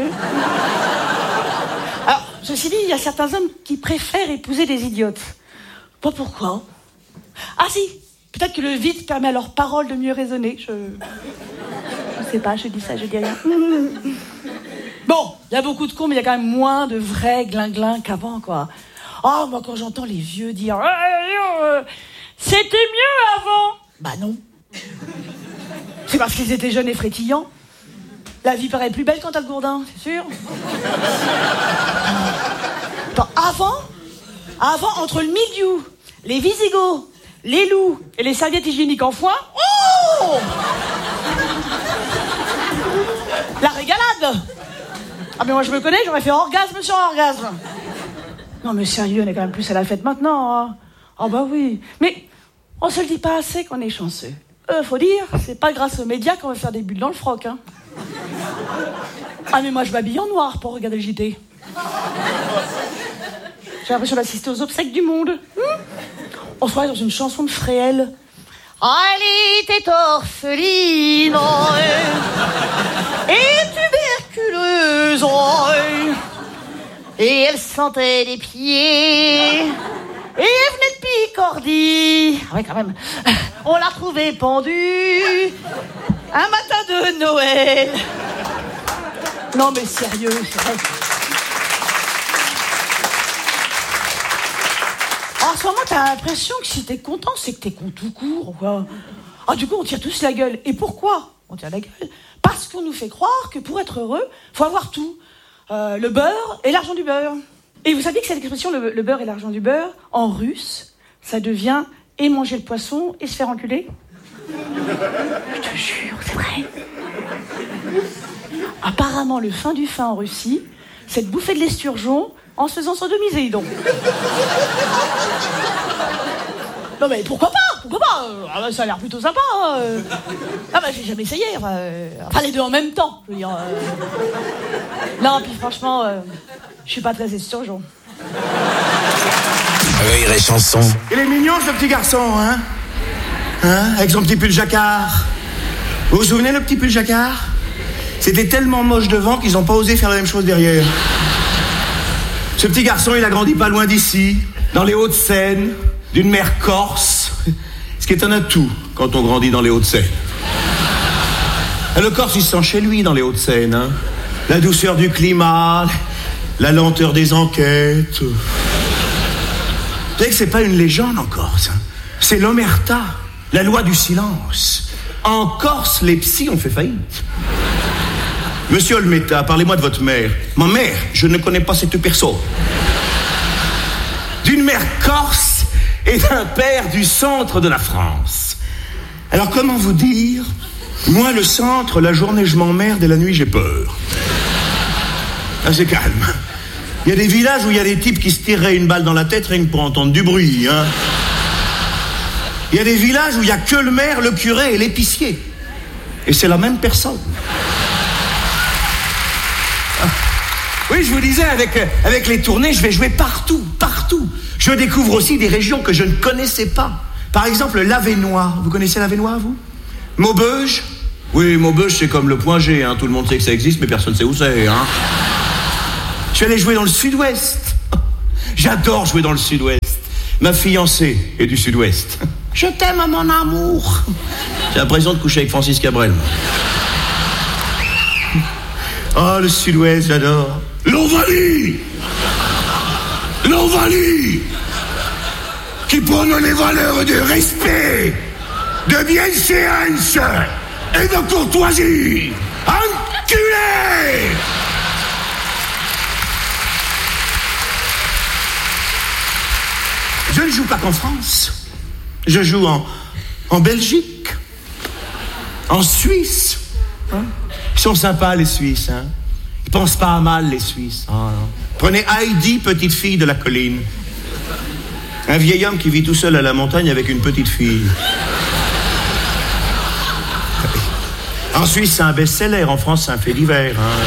Alors, ceci dit, il y a certains hommes qui préfèrent épouser des idiotes. Pas pourquoi. Ah si, peut-être que le vide permet à leurs paroles de mieux raisonner. Je... Je sais pas, je dis ça, je dis rien. Bon, il y a beaucoup de cons, mais il y a quand même moins de vrais glinglins qu'avant, quoi. Oh, moi, quand j'entends les vieux dire euh, « C'était mieux avant !» Bah non. C'est parce qu'ils étaient jeunes et frétillants. La vie paraît plus belle quand t'as le gourdin, c'est sûr. Attends, avant, avant, entre le milieu, les Visigoths, les loups et les serviettes hygiéniques en foin, oh, la régalade. Ah mais moi je me connais, j'aurais fait orgasme sur orgasme. Non mais sérieux, on est quand même plus à la fête maintenant. Hein. Ah bah oui, mais on se le dit pas assez qu'on est chanceux. Euh, faut dire, c'est pas grâce aux médias qu'on va faire des bulles dans le froc, hein. Ah mais moi je m'habille en noir pour regarder le J T. J'ai l'impression d'assister aux obsèques du monde. Hmm, on se croirait dans une chanson de Fréhel. Elle était orpheline et tuberculeuse et elle sentait les pieds. Et elle venait de Picardie. Ah ouais, quand même. On l'a retrouvée pendue un matin de Noël. Non, mais sérieux, c'est vrai. En ce moment, t'as l'impression que si t'es content, c'est que t'es con tout court, quoi. Ah, du coup, on tire tous la gueule. Et pourquoi on tire la gueule? Parce qu'on nous fait croire que pour être heureux, faut avoir tout. Euh, le beurre et l'argent du beurre. Et vous savez que cette expression, le, le beurre et l'argent du beurre, en russe, ça devient et manger le poisson et se faire enculer. Je te jure, c'est vrai. Apparemment, le fin du fin en Russie, c'est de bouffer de l'esturgeon en se faisant sodomiser, donc. Non mais pourquoi pas? Pourquoi pas? Ah bah, ça a l'air plutôt sympa. Euh. Ah bah j'ai jamais essayé. Enfin, euh... enfin les deux en même temps, je veux dire. Euh... Non, puis franchement, euh... je suis pas très esturgeon. Rire et chanson. Il est mignon ce petit garçon, hein? Hein? Avec son petit pull jacquard. Vous vous souvenez le petit pull jacquard? C'était tellement moche devant qu'ils n'ont pas osé faire la même chose derrière. Ce petit garçon, il a grandi pas loin d'ici, dans les Hauts-de-Seine, d'une mère corse. Ce qui étonne à tout quand on grandit dans les Hauts-de-Seine. Le Corse, il se sent chez lui dans les Hauts-de-Seine. Hein? La douceur du climat, la lenteur des enquêtes. Vous savez que c'est pas une légende en Corse. Hein? C'est l'omerta, la loi du silence. En Corse, les psys ont fait faillite. Monsieur Olmeta, parlez-moi de votre mère. Ma mère, je ne connais pas cette personne. D'une mère corse et d'un père du centre de la France. Alors comment vous dire? Moi, le centre, la journée je m'emmerde et la nuit j'ai peur. Ah, c'est calme. Il y a des villages où il y a des types qui se tireraient une balle dans la tête rien que pour entendre du bruit. Hein. Il y a des villages où il n'y a que le maire, le curé et l'épicier. Et c'est la même personne. Oui, je vous disais, avec, avec les tournées, je vais jouer partout, partout. Je découvre aussi des régions que je ne connaissais pas. Par exemple, l'Avesnois. Vous connaissez l'Avesnois, vous? Maubeuge? Oui, Maubeuge, c'est comme le point G. Hein. Tout le monde sait que ça existe, mais personne ne sait où c'est. Hein. suis allé jouer dans le sud-ouest. J'adore jouer dans le sud-ouest. Ma fiancée est du sud-ouest. Je t'aime, mon amour. J'ai l'impression de coucher avec Francis Cabrel. Oh, le sud-ouest, j'adore. L'Ovalie L'Ovalie qui prône les valeurs de respect, de bienséance et de courtoisie. Enculé! Je ne joue pas qu'en France. Je joue en, en Belgique, en Suisse. Hein? Ils sont sympas, les Suisses. Hein? Ils pensent pas à mal, les Suisses. Oh, non. Prenez Heidi, petite fille de la colline. Un vieil homme qui vit tout seul à la montagne avec une petite fille. En Suisse, c'est un best-seller. En France, c'est un fait divers. Hein?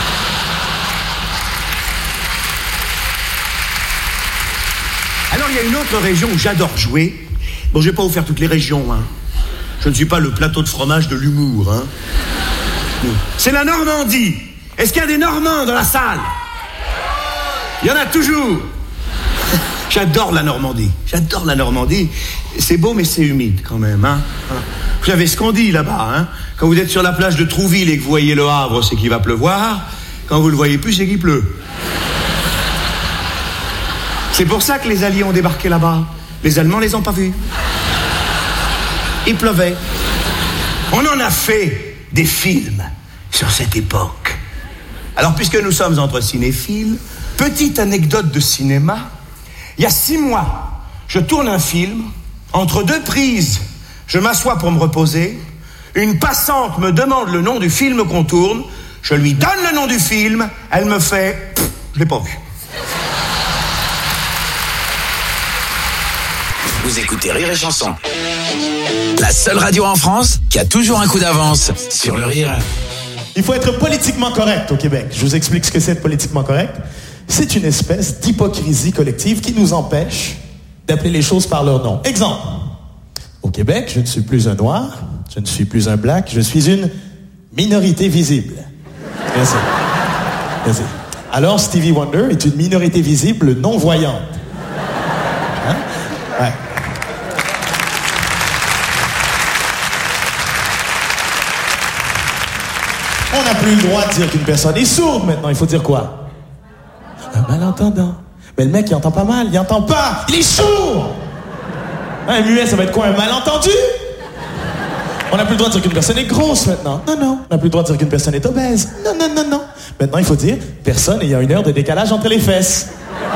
Alors, il y a une autre région où j'adore jouer. Bon, je vais pas vous faire toutes les régions. Hein. Je ne suis pas le plateau de fromage de l'humour. Hein. C'est la Normandie. Est-ce qu'il y a des Normands dans la salle? Il y en a toujours. J'adore la Normandie. J'adore la Normandie. C'est beau, mais c'est humide quand même. Hein. Vous savez ce qu'on dit là-bas. Hein. Quand vous êtes sur la plage de Trouville et que vous voyez le Havre, c'est qu'il va pleuvoir. Quand vous le voyez plus, c'est qu'il pleut. C'est pour ça que les Alliés ont débarqué là-bas. Les Allemands les ont pas vus. Il pleuvait. On en a fait des films sur cette époque. Alors, puisque nous sommes entre cinéphiles, petite anecdote de cinéma. Il y a six mois, je tourne un film. Entre deux prises, je m'assois pour me reposer. Une passante me demande le nom du film qu'on tourne. Je lui donne le nom du film. Elle me fait pff, je l'ai pas vu. Vous écoutez Rire et Chanson. La seule radio en France qui a toujours un coup d'avance sur le rire. Il faut être politiquement correct au Québec. Je vous explique ce que c'est être politiquement correct. C'est une espèce d'hypocrisie collective qui nous empêche d'appeler les choses par leur nom. Exemple. Au Québec, je ne suis plus un noir, je ne suis plus un black, je suis une minorité visible. Merci. Merci. Alors, Stevie Wonder est une minorité visible non-voyante. Hein? Ouais. On n'a plus le droit de dire qu'une personne est sourde maintenant. Il faut dire quoi? Un malentendant. Mais le mec, il entend pas mal. Il entend pas. Il est sourd. Un muet, ça va être quoi? Un malentendu? On n'a plus le droit de dire qu'une personne est grosse maintenant. Non, non. On n'a plus le droit de dire qu'une personne est obèse. Non, non, non, non. Maintenant, il faut dire personne ayant une heure de décalage entre les fesses.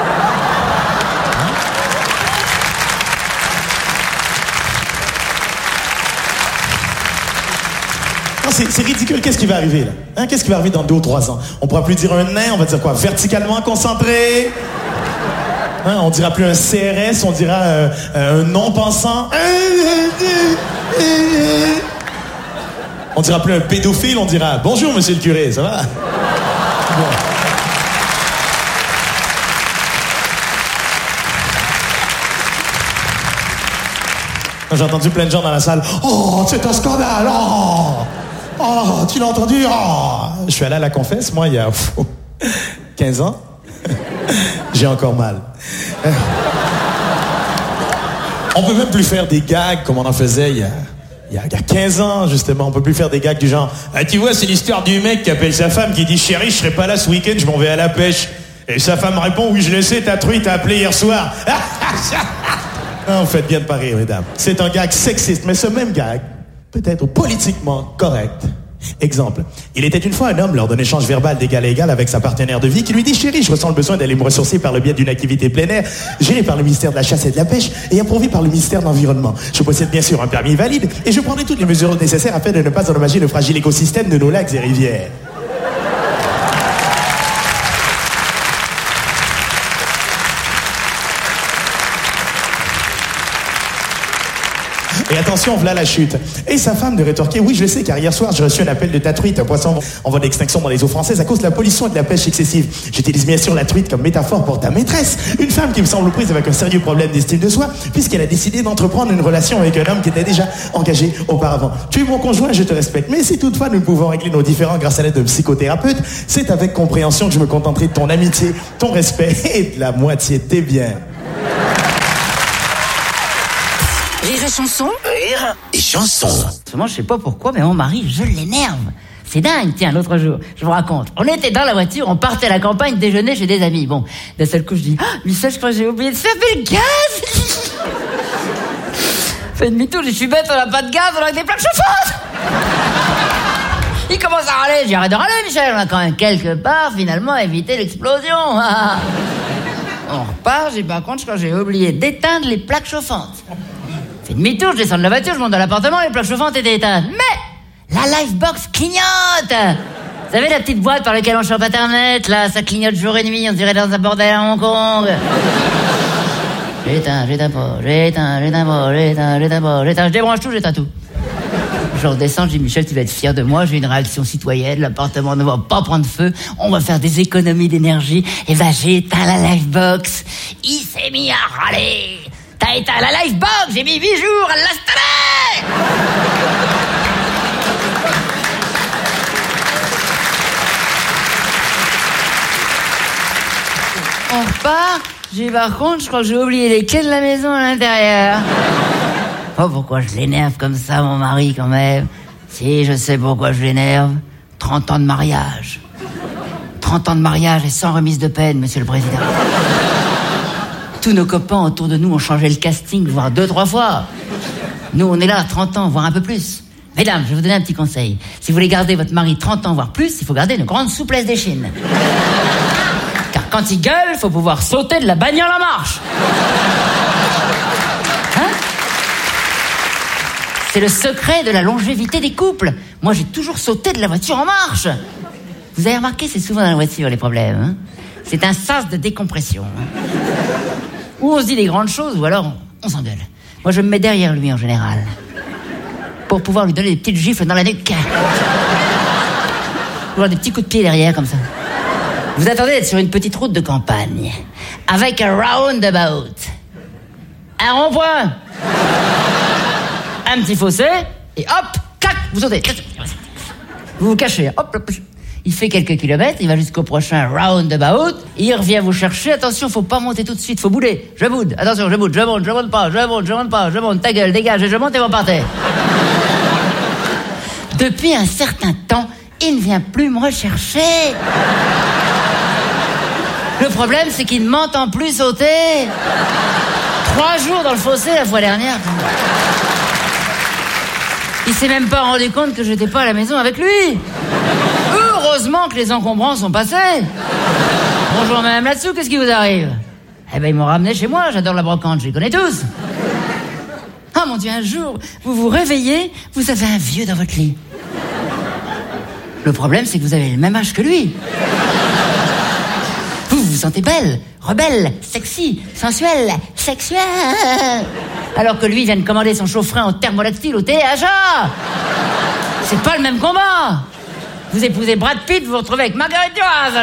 C'est, c'est ridicule. Qu'est-ce qui va arriver, là? Hein? Qu'est-ce qui va arriver dans deux ou trois ans? On pourra plus dire un nain, on va dire quoi? Verticalement concentré? Hein? On dira plus un C R S, on dira euh, un non-pensant. On dira plus un pédophile, on dira « Bonjour, monsieur le curé, ça va? » Bon. J'ai entendu plein de gens dans la salle. « Oh, c'est un scandale! Oh! Oh, tu l'as entendu? Oh! » Je suis allé à la confesse, moi, il y a pff, quinze ans. J'ai encore mal. On peut même plus faire des gags comme on en faisait il y a, il y a, il y a quinze ans, justement. On peut plus faire des gags du genre ah, « Tu vois, c'est l'histoire du mec qui appelle sa femme, qui dit « Chérie, je serai pas là ce week-end, je m'en vais à la pêche. » Et sa femme répond « Oui, je le sais, ta truie t'a appelé hier soir. » Non, faites bien de pas rire, mesdames. C'est un gag sexiste, mais ce même gag peut être politiquement correct. Exemple. Il était une fois un homme lors d'un échange verbal d'égal à égal avec sa partenaire de vie qui lui dit « Chérie, je ressens le besoin d'aller me ressourcer par le biais d'une activité plein air, gérée par le ministère de la Chasse et de la Pêche et approuvée par le ministère de l'Environnement. Je possède bien sûr un permis valide et je prendrai toutes les mesures nécessaires afin de ne pas endommager le fragile écosystème de nos lacs et rivières. » Et attention, voilà la chute. Et sa femme de rétorquer, oui, je le sais, car hier soir, j'ai reçu un appel de ta truite, un poisson en voie d'extinction dans les eaux françaises à cause de la pollution et de la pêche excessive. J'utilise bien sûr la truite comme métaphore pour ta maîtresse, une femme qui me semble prise avec un sérieux problème d'estime de soi, puisqu'elle a décidé d'entreprendre une relation avec un homme qui était déjà engagé auparavant. Tu es mon conjoint, je te respecte, mais si toutefois nous pouvons régler nos différends grâce à l'aide d'un psychothérapeute, c'est avec compréhension que je me contenterai de ton amitié, ton respect et de la moitié de tes biens. Rire et chanson. Rire et chanson. Moi, je sais pas pourquoi, mais mon mari, je l'énerve. C'est dingue. Tiens, l'autre jour, je vous raconte. On était dans la voiture, on partait à la campagne déjeuner chez des amis. Bon, d'un seul coup, je dis, ah, Michel, je crois que j'ai oublié de fermer le gaz. Fait demi-tour, je suis bête, on n'a pas de gaz, on a des plaques chauffantes. Il commence à râler. Je dis, arrête de râler, Michel. On a quand même quelque part, finalement, évité l'explosion. On repart, j'ai par contre, je crois que j'ai oublié d'éteindre les plaques chauffantes. Fait demi-tour, je descends de la voiture, je monte dans l'appartement, les plaques chauffantes étaient éteintes. Mais la Livebox clignote. Vous savez la petite boîte par laquelle on chope Internet, là, ça clignote jour et nuit, on dirait dans un bordel à Hong Kong. J'éteins, j'éteins pas, j'éteins, j'éteins pas, j'éteins, j'éteins pas, j'éteins, je débranche tout, j'éteins tout. Je redescends, je dis, Michel, tu vas être fier de moi, j'ai une réaction citoyenne, l'appartement ne va pas prendre feu, on va faire des économies d'énergie, et ben j'ai éteint la Livebox. Il s'est mis à râler. T'as éteint la Livebox, j'ai mis huit jours à l'installer. On repart, j'ai par contre, je crois que j'ai oublié les clés de la maison à l'intérieur. Oh, pourquoi je l'énerve comme ça, mon mari, quand même? Si, je sais pourquoi je l'énerve. trente ans de mariage. trente ans de mariage et sans remise de peine, monsieur le président. Tous nos copains autour de nous ont changé le casting, voire deux, trois fois. Nous, on est là à trente ans, voire un peu plus. Mesdames, je vais vous donner un petit conseil. Si vous voulez garder votre mari trente ans, voire plus, il faut garder une grande souplesse d'échine. Car quand il gueule, il faut pouvoir sauter de la bagnole en marche. Hein? C'est le secret de la longévité des couples. Moi, j'ai toujours sauté de la voiture en marche. Vous avez remarqué, c'est souvent dans la voiture, les problèmes. Hein? C'est un sas de décompression. Hein? Ou on se dit des grandes choses, ou alors on, on s'engueule. Moi, je me mets derrière lui, en général. Pour pouvoir lui donner des petites gifles dans la nuque. Ou des petits coups de pied derrière, comme ça. Vous attendez d'être sur une petite route de campagne. Avec un roundabout. Un rond-point. Un petit fossé. Et hop, clac, vous sautez. Vous vous cachez. Hop, hop. Il fait quelques kilomètres, il va jusqu'au prochain roundabout, il revient vous chercher, attention, faut pas monter tout de suite, faut bouder. Je boude, attention, je boude, je monte, je monte pas, je monte, je monte pas, je monte, ta gueule, dégage, et je monte et vous partez. Depuis un certain temps, il ne vient plus me rechercher. Le problème, c'est qu'il ne m'entend plus sauter. Trois jours dans le fossé la fois dernière. Il s'est même pas rendu compte que j'étais pas à la maison avec lui. Heureusement que les encombrants sont passés. Bonjour madame là-dessous, qu'est-ce qui vous arrive? Eh ben ils m'ont ramené chez moi, j'adore la brocante, je les connais tous. Ah mon Dieu, un jour, vous vous réveillez, vous avez un vieux dans votre lit. Le problème, c'est que vous avez le même âge que lui. Vous vous sentez belle, rebelle, sexy, sensuelle, sexuelle. Alors que lui vient de commander son chauffe-frein en thermolactyle au téléachat. C'est pas le même combat. Vous épousez Brad Pitt, vous vous retrouvez avec Marguerite Duras.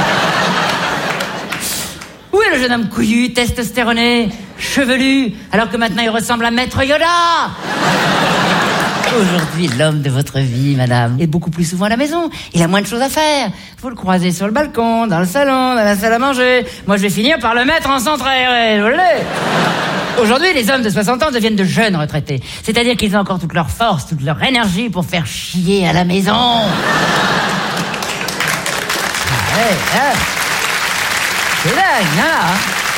Où est le jeune homme couillu, testostéroné, chevelu, alors que maintenant il ressemble à Maître Yoda? Aujourd'hui, l'homme de votre vie, madame, est beaucoup plus souvent à la maison. Il a moins de choses à faire. Vous le croisez sur le balcon, dans le salon, dans la salle à manger. Moi, je vais finir par le mettre en centre aéré. Vous l'avez? Aujourd'hui, les hommes de soixante ans deviennent de jeunes retraités. C'est-à-dire qu'ils ont encore toute leur force, toute leur énergie pour faire chier à la maison. Ah ouais, ah. C'est dingue, hein?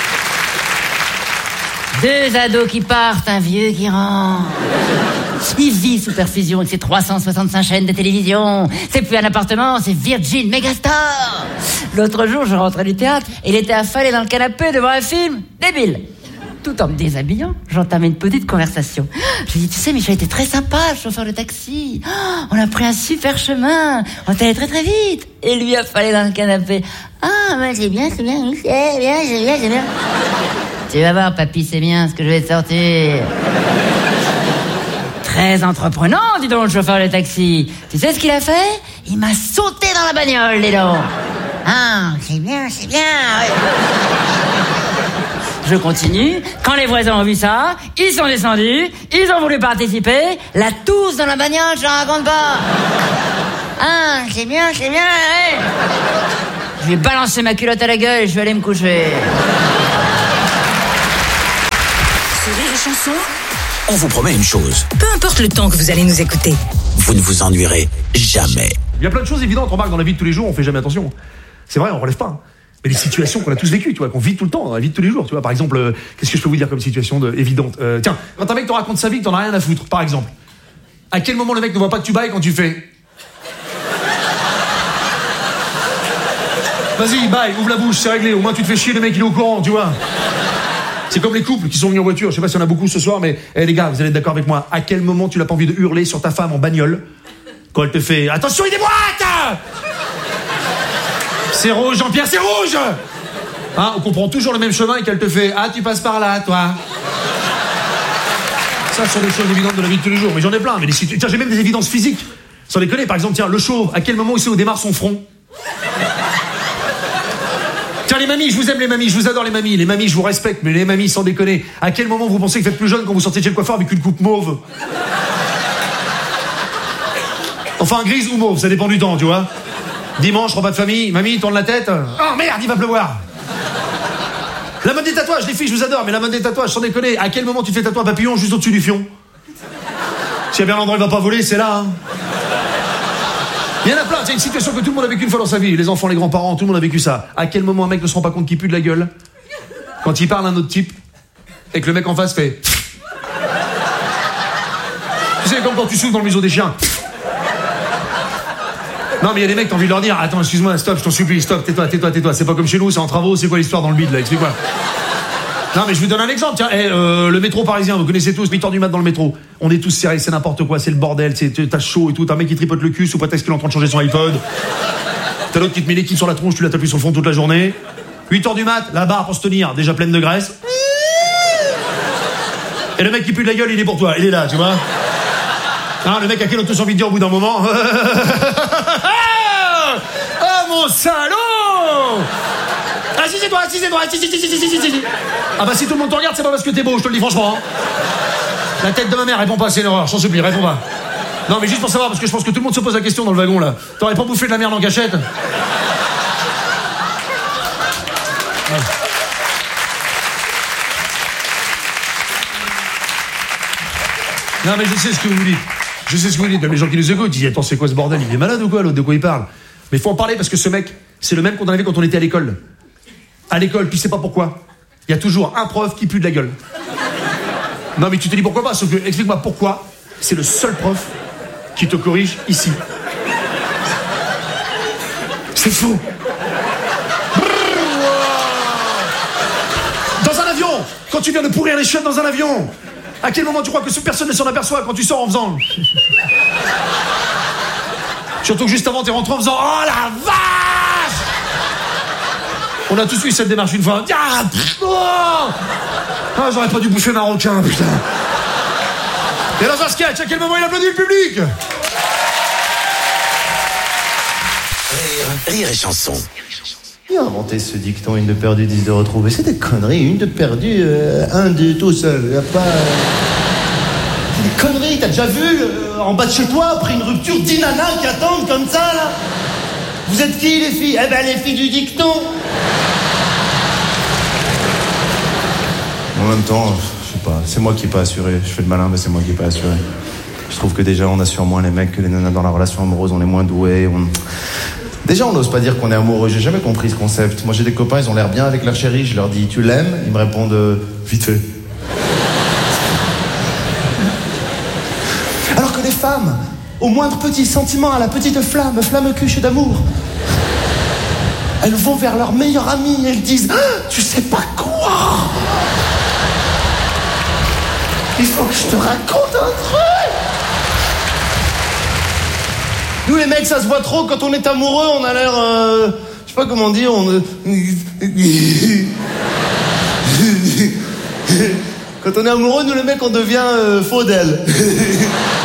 Deux ados qui partent, un vieux qui rentre. Il vit sous perfusion avec ses trois cent soixante-cinq chaînes de télévision. C'est plus un appartement, c'est Virgin Megastore. L'autre jour, je rentrais du théâtre et il était affalé dans le canapé devant un film débile. Tout en me déshabillant, j'entamais une petite conversation. Je lui dis, tu sais, Michel était très sympa, le chauffeur de taxi. Oh, on a pris un super chemin. On est allé très très vite. Et lui affalé dans le canapé. Ah, bah, c'est bien, c'est bien, c'est bien, c'est bien, c'est bien. Tu vas voir, papy, c'est bien ce que je vais te sortir. Très entreprenant, dis donc, le chauffeur de taxi. Tu sais ce qu'il a fait? Il m'a sauté dans la bagnole, dis donc. Ah, c'est bien, c'est bien. Ouais. Je continue. Quand les voisins ont vu ça, ils sont descendus, ils ont voulu participer. La tousse dans la bagnole, je la raconte pas. Ah, c'est bien, c'est bien. Ouais. Je vais balancer ma culotte à la gueule et je vais aller me coucher. Sur Rire et Chanson, On vous promet une chose. peu importe le temps que vous allez nous écouter. Vous ne vous ennuierez jamais. Il y a plein de choses évidentes, remarque, dans la vie de tous les jours, on fait jamais attention. C'est vrai, on relève pas. Mais les situations qu'on a tous vécues, tu vois, qu'on vit tout le temps, dans la vie de tous les jours, tu vois. Par exemple, euh, qu'est-ce que je peux vous dire comme situation de, évidente euh, Tiens, quand un mec te raconte sa vie, que t'en as rien à foutre, par exemple. À quel moment le mec ne voit pas que tu bailles quand tu fais Vas-y, baille, ouvre la bouche, c'est réglé. Au moins tu te fais chier, le mec il est au courant, tu vois. C'est comme les couples qui sont venus en voiture. Je sais pas s'il y en a beaucoup ce soir, mais hey, les gars, vous allez être d'accord avec moi. À quel moment tu n'as pas envie de hurler sur ta femme en bagnole quand elle te fait attention, il déboîte. C'est rouge, Jean-Pierre, c'est rouge. Hein, on comprend toujours le même chemin et qu'elle te fait ah, tu passes par là, toi. Ça, ce sont des choses évidentes de la vie de tous les jours. Mais j'en ai plein. Mais des situ... Tiens, j'ai même des évidences physiques. Sans déconner, par exemple, tiens, le chauve. À quel moment il sait où démarre son front? Tiens, les mamies, je vous aime les mamies, je vous adore les mamies. Les mamies, je vous respecte, mais les mamies, sans déconner. À quel moment vous pensez que vous êtes plus jeune quand vous sortez de chez le coiffeur avec une coupe mauve? Enfin, grise ou mauve, ça dépend du temps, tu vois. Dimanche, repas de famille, mamie, tourne la tête. Oh merde, il va pleuvoir. La mode des tatouages, les filles, je vous adore, mais la mode des tatouages, sans déconner. À quel moment tu fais tatouer un papillon juste au-dessus du fion? S'il y a bien l'endroit où il va pas voler, c'est là, hein. Il y en a plein, c'est une situation que tout le monde a vécu une fois dans sa vie. Les enfants, les grands-parents, tout le monde a vécu ça. À quel moment un mec ne se rend pas compte qu'il pue de la gueule quand il parle à un autre type et que le mec en face fait... Tu sais, comme quand tu souffles dans le museau des chiens. Non, mais il y a des mecs, t'as envie de leur dire attends, excuse-moi, stop, je t'en supplie, stop, tais-toi, tais-toi, tais-toi. C'est pas comme chez nous, c'est en travaux, c'est quoi l'histoire dans le bide là, explique-moi. Non, mais je vous donne un exemple, tiens, hey, euh, le métro parisien, vous connaissez tous, huit heures du mat dans le métro. On est tous serrés, c'est n'importe quoi, c'est le bordel, c'est, t'as chaud et tout, t'as un mec qui tripote le cul sous prétexte qu'il est en train de changer son iPod. T'as l'autre qui te met l'équipe sur la tronche, tu l'as tapé sur le fond toute la journée. huit heures du mat, la barre pour se tenir, déjà pleine de graisse. Et le mec qui pue de la gueule, il est pour toi, il est là, tu vois. Hein, le mec à qui on a tous envie de dire au bout d'un moment. Ah, mon salaud! Assisez-toi, assisez-toi, assisez-toi. Ah bah si tout le monde te regarde, c'est pas parce que t'es beau, je te le dis franchement. Hein. La tête de ma mère, réponds pas, c'est une erreur, je t'en supplie, réponds pas. Non mais juste pour savoir, parce que je pense que tout le monde se pose la question dans le wagon là. T'aurais pas bouffé de la merde en cachette? Ouais. Non mais je sais ce que vous dites. Je sais ce que vous dites. Les gens qui nous écoutent disent attends, c'est quoi ce bordel? Il est malade ou quoi l'autre? De quoi il parle? Mais il faut en parler parce que ce mec, c'est le même qu'on avait quand on était à l'école. À l'école, puis c'est pas pourquoi. Il y a toujours un prof qui pue de la gueule. Non mais tu te dis pourquoi pas, sauf que explique-moi pourquoi c'est le seul prof qui te corrige ici. C'est fou. Dans un avion, quand tu viens de pourrir les chiottes dans un avion, à quel moment tu crois que personne ne s'en aperçoit quand tu sors en faisant... Surtout que juste avant, t'es rentré en faisant oh la vache! On a tous eu cette démarche une fois. Ah, oh ah, j'aurais pas dû bouffer marocain, putain. Et dans un sketch, à quel moment il applaudit le public? Rire, rire et chanson. Qui a inventé ce dicton, une de perdue, dix de retrouvée? C'est des conneries, une de perdue, euh, un de tout seul. Y a pas... C'est des conneries, t'as déjà vu euh, en bas de chez toi, après une rupture, dix nanas qui attendent comme ça, là? Vous êtes qui, les filles? Eh ben, les filles du dicton. En même temps, je sais pas, c'est moi qui ai pas assuré. Je fais le malin, mais c'est moi qui ai pas assuré. Je trouve que déjà, on assure moins les mecs que les nanas dans la relation amoureuse, on est moins doués, on... Déjà, on n'ose pas dire qu'on est amoureux. J'ai jamais compris ce concept. Moi, j'ai des copains, ils ont l'air bien avec leur chérie. Je leur dis, tu l'aimes? Ils me répondent, euh, vite fait. Alors que les femmes, au moindre petit sentiment, à la petite flamme, flamme cuche d'amour, elles vont vers leur meilleure amie et elles disent, ah, tu sais pas quoi? Il faut que je te raconte un truc. Nous les mecs, ça se voit trop, quand on est amoureux, on a l'air... Euh, je sais pas comment dire, on... Quand on est amoureux, nous les mecs, on devient euh, faux d'elle.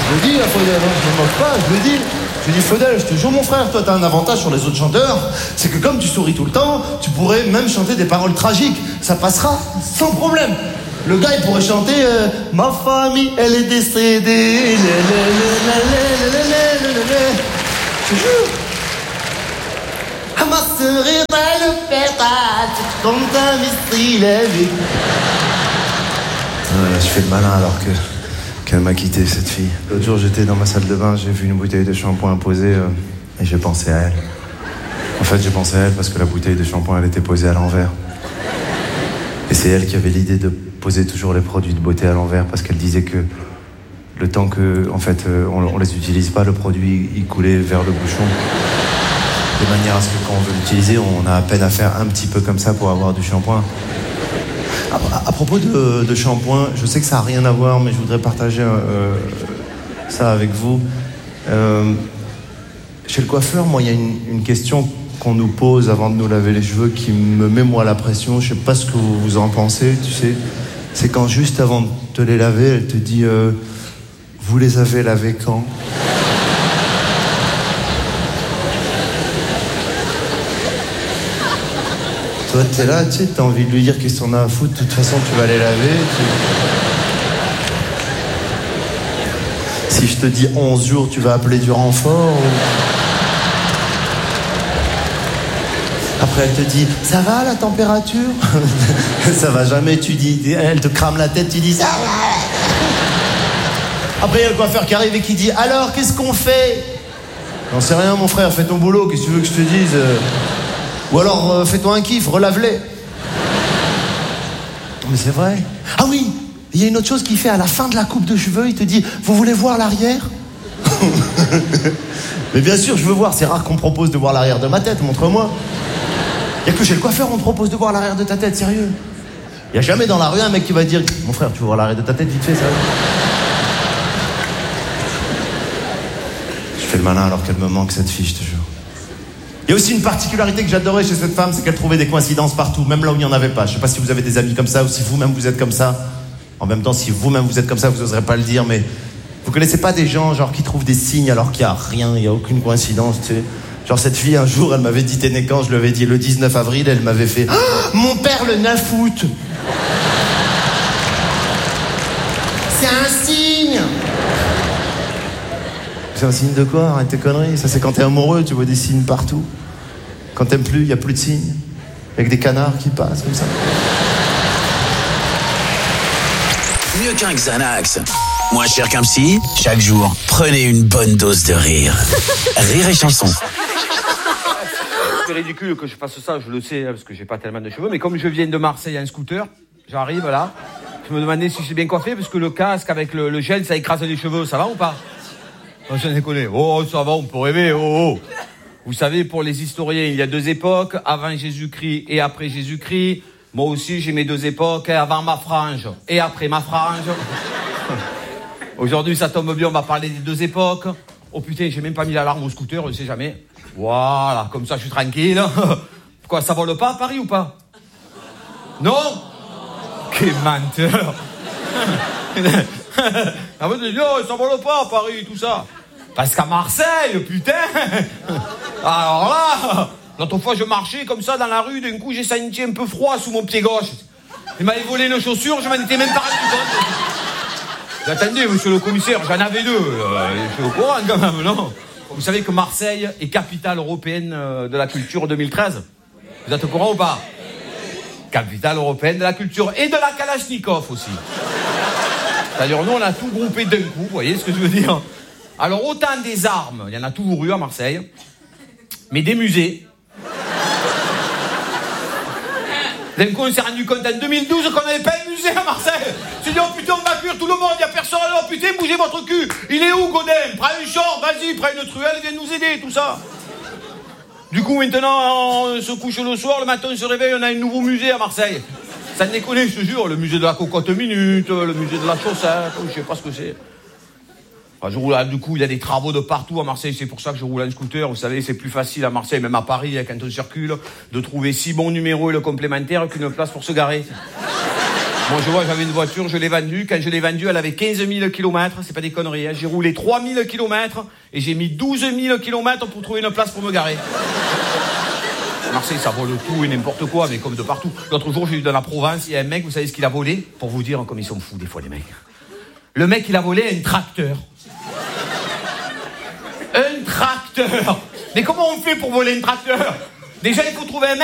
Je le dis à Faudel, hein, je me moque pas, je le dis. Je lui dis, Faudel, je te jure mon frère, toi t'as un avantage sur les autres chanteurs, c'est que comme tu souris tout le temps, tu pourrais même chanter des paroles tragiques. Ça passera sans problème. Le gars il pourrait chanter euh, ma famille elle est décédée. Je te jure. À ma sœur et le père, comme un mystère la vie. Je fais le malin alors que qu'elle m'a quitté, cette fille. L'autre jour, j'étais dans ma salle de bain, j'ai vu une bouteille de shampoing posée euh, et j'ai pensé à elle. En fait, j'ai pensé à elle parce que la bouteille de shampoing, elle était posée à l'envers. Et c'est elle qui avait l'idée de poser toujours les produits de beauté à l'envers parce qu'elle disait que le temps que, en fait, euh, on, on les utilise pas, le produit, il coulait vers le bouchon. De manière à ce que quand on veut l'utiliser, on a à peine à faire un petit peu comme ça pour avoir du shampoing. À, à propos de, de shampoing, je sais que ça n'a rien à voir, mais je voudrais partager euh, ça avec vous. Euh, chez le coiffeur, moi, il y a une, une question qu'on nous pose avant de nous laver les cheveux qui me met, moi, la pression. Je ne sais pas ce que vous, vous en pensez, tu sais. C'est quand, juste avant de te les laver, elle te dit euh, « Vous les avez lavés quand ?» Toi, t'es là, tu sais, t'as envie de lui dire qu'est-ce qu'on a à foutre, de toute façon, tu vas les laver. Tu... Si je te dis onze jours, tu vas appeler du renfort ou... Après, elle te dit, ça va la température? Ça va jamais, tu dis, elle te crame la tête, tu dis, ça va. Après, il y a le coiffeur qui arrive et qui dit, alors, qu'est-ce qu'on fait? J'en sais rien, mon frère, fais ton boulot, qu'est-ce que tu veux que je te dise? Ou alors, euh, fais-toi un kiff, relave-les. Mais c'est vrai. Ah oui, il y a une autre chose qu'il fait à la fin de la coupe de cheveux, il te dit, vous voulez voir l'arrière? Mais bien sûr, je veux voir, c'est rare qu'on me propose de voir l'arrière de ma tête, montre-moi. Il n'y a que chez le coiffeur, on te propose de voir l'arrière de ta tête, sérieux. Il n'y a jamais dans la rue un mec qui va dire, mon frère, tu veux voir l'arrière de ta tête, vite fait, sérieux. Je fais le malin alors qu'elle me manque, cette fille, je te jure. Il y a aussi une particularité que j'adorais chez cette femme, c'est qu'elle trouvait des coïncidences partout, même là où il n'y en avait pas. Je sais pas si vous avez des amis comme ça ou si vous-même vous êtes comme ça. En même temps, si vous-même vous êtes comme ça, vous n'oserez pas le dire, mais vous connaissez pas des gens genre qui trouvent des signes alors qu'il n'y a rien, il n'y a aucune coïncidence, tu sais. Genre cette fille, un jour, elle m'avait dit t'es né quand, je lui avais dit le dix-neuf avril, elle m'avait fait oh, mon père le neuf août. C'est un signe. C'est un signe de quoi? Arrête tes conneries. Ça, c'est quand t'es amoureux, tu vois des signes partout. Quand t'aimes plus, il n'y a plus de signes. Avec des canards qui passent comme ça. Mieux qu'un Xanax. Moins cher qu'un psy, chaque jour, prenez une bonne dose de rire. Rire et chanson. C'est ridicule que je fasse ça, je le sais, parce que j'ai pas tellement de cheveux, mais comme je viens de Marseille en scooter, j'arrive là, je me demandais si j'ai bien coiffé, parce que le casque avec le, le gel, ça écrase les cheveux, ça va ou pas? Oh, je déconne. Oh, ça va, on peut rêver. Oh, oh. Vous savez, pour les historiens, il y a deux époques, avant Jésus-Christ et après Jésus-Christ. Moi aussi, j'ai mes deux époques, avant ma frange et après ma frange. Aujourd'hui, ça tombe bien, on va parler des deux époques. Oh putain, j'ai même pas mis l'alarme au scooter, on ne sait jamais. Voilà, comme ça, je suis tranquille. Quoi, ça vole pas à Paris ou pas? Non? Quel menteur. Ah, vous dites, oh, ça vole pas à Paris, tout ça. Parce qu'à Marseille, putain. Alors là, l'autre fois, je marchais comme ça dans la rue, d'un coup, j'ai senti un peu froid sous mon pied gauche. Il m'avait volé une chaussure, je m'en étais même pas rendu compte. Attendez, monsieur le commissaire, j'en avais deux. Euh, je suis au courant quand même, non? Vous savez que Marseille est capitale européenne de la culture deux mille treize? Vous êtes au courant ou pas? Capitale européenne de la culture et de la Kalachnikov aussi. C'est-à-dire, nous, on a tout groupé d'un coup, vous voyez ce que je veux dire? Alors, autant des armes, il y en a toujours eu à Marseille, mais des musées. D'un coup, on s'est rendu compte en deux mille douze qu'on n'avait pas un musée à Marseille. On s'est dit, oh putain, on va cuire tout le monde, il n'y a personne. Oh putain, bougez votre cul. Il est où, Godin? Prends un short, vas-y, prends une truelle, viens nous aider, tout ça. Du coup, maintenant, on se couche le soir, le matin, on se réveille, on a un nouveau musée à Marseille. Ça ne déconne, je te jure, le musée de la cocotte minute, le musée de la chaussette, je sais pas ce que c'est. Enfin, je roule, du coup, il y a des travaux de partout à Marseille, c'est pour ça que je roule en scooter. Vous savez, c'est plus facile à Marseille, même à Paris, quand on circule, de trouver six bons numéros et le complémentaire qu'une place pour se garer. Moi, je vois, j'avais une voiture, je l'ai vendue. Quand je l'ai vendue, elle avait quinze mille kilomètres. C'est pas des conneries, hein. J'ai roulé trois mille kilomètres et j'ai mis douze mille kilomètres pour trouver une place pour me garer. Marseille, ça vole tout et n'importe quoi, mais comme de partout. L'autre jour, j'ai eu dans la Provence, il y a un mec, vous savez ce qu'il a volé? Pour vous dire comme ils sont fous, des fois, les mecs. Le mec, il a volé un tracteur. Un tracteur. Mais comment on fait pour voler un tracteur? Déjà, il faut trouver un mec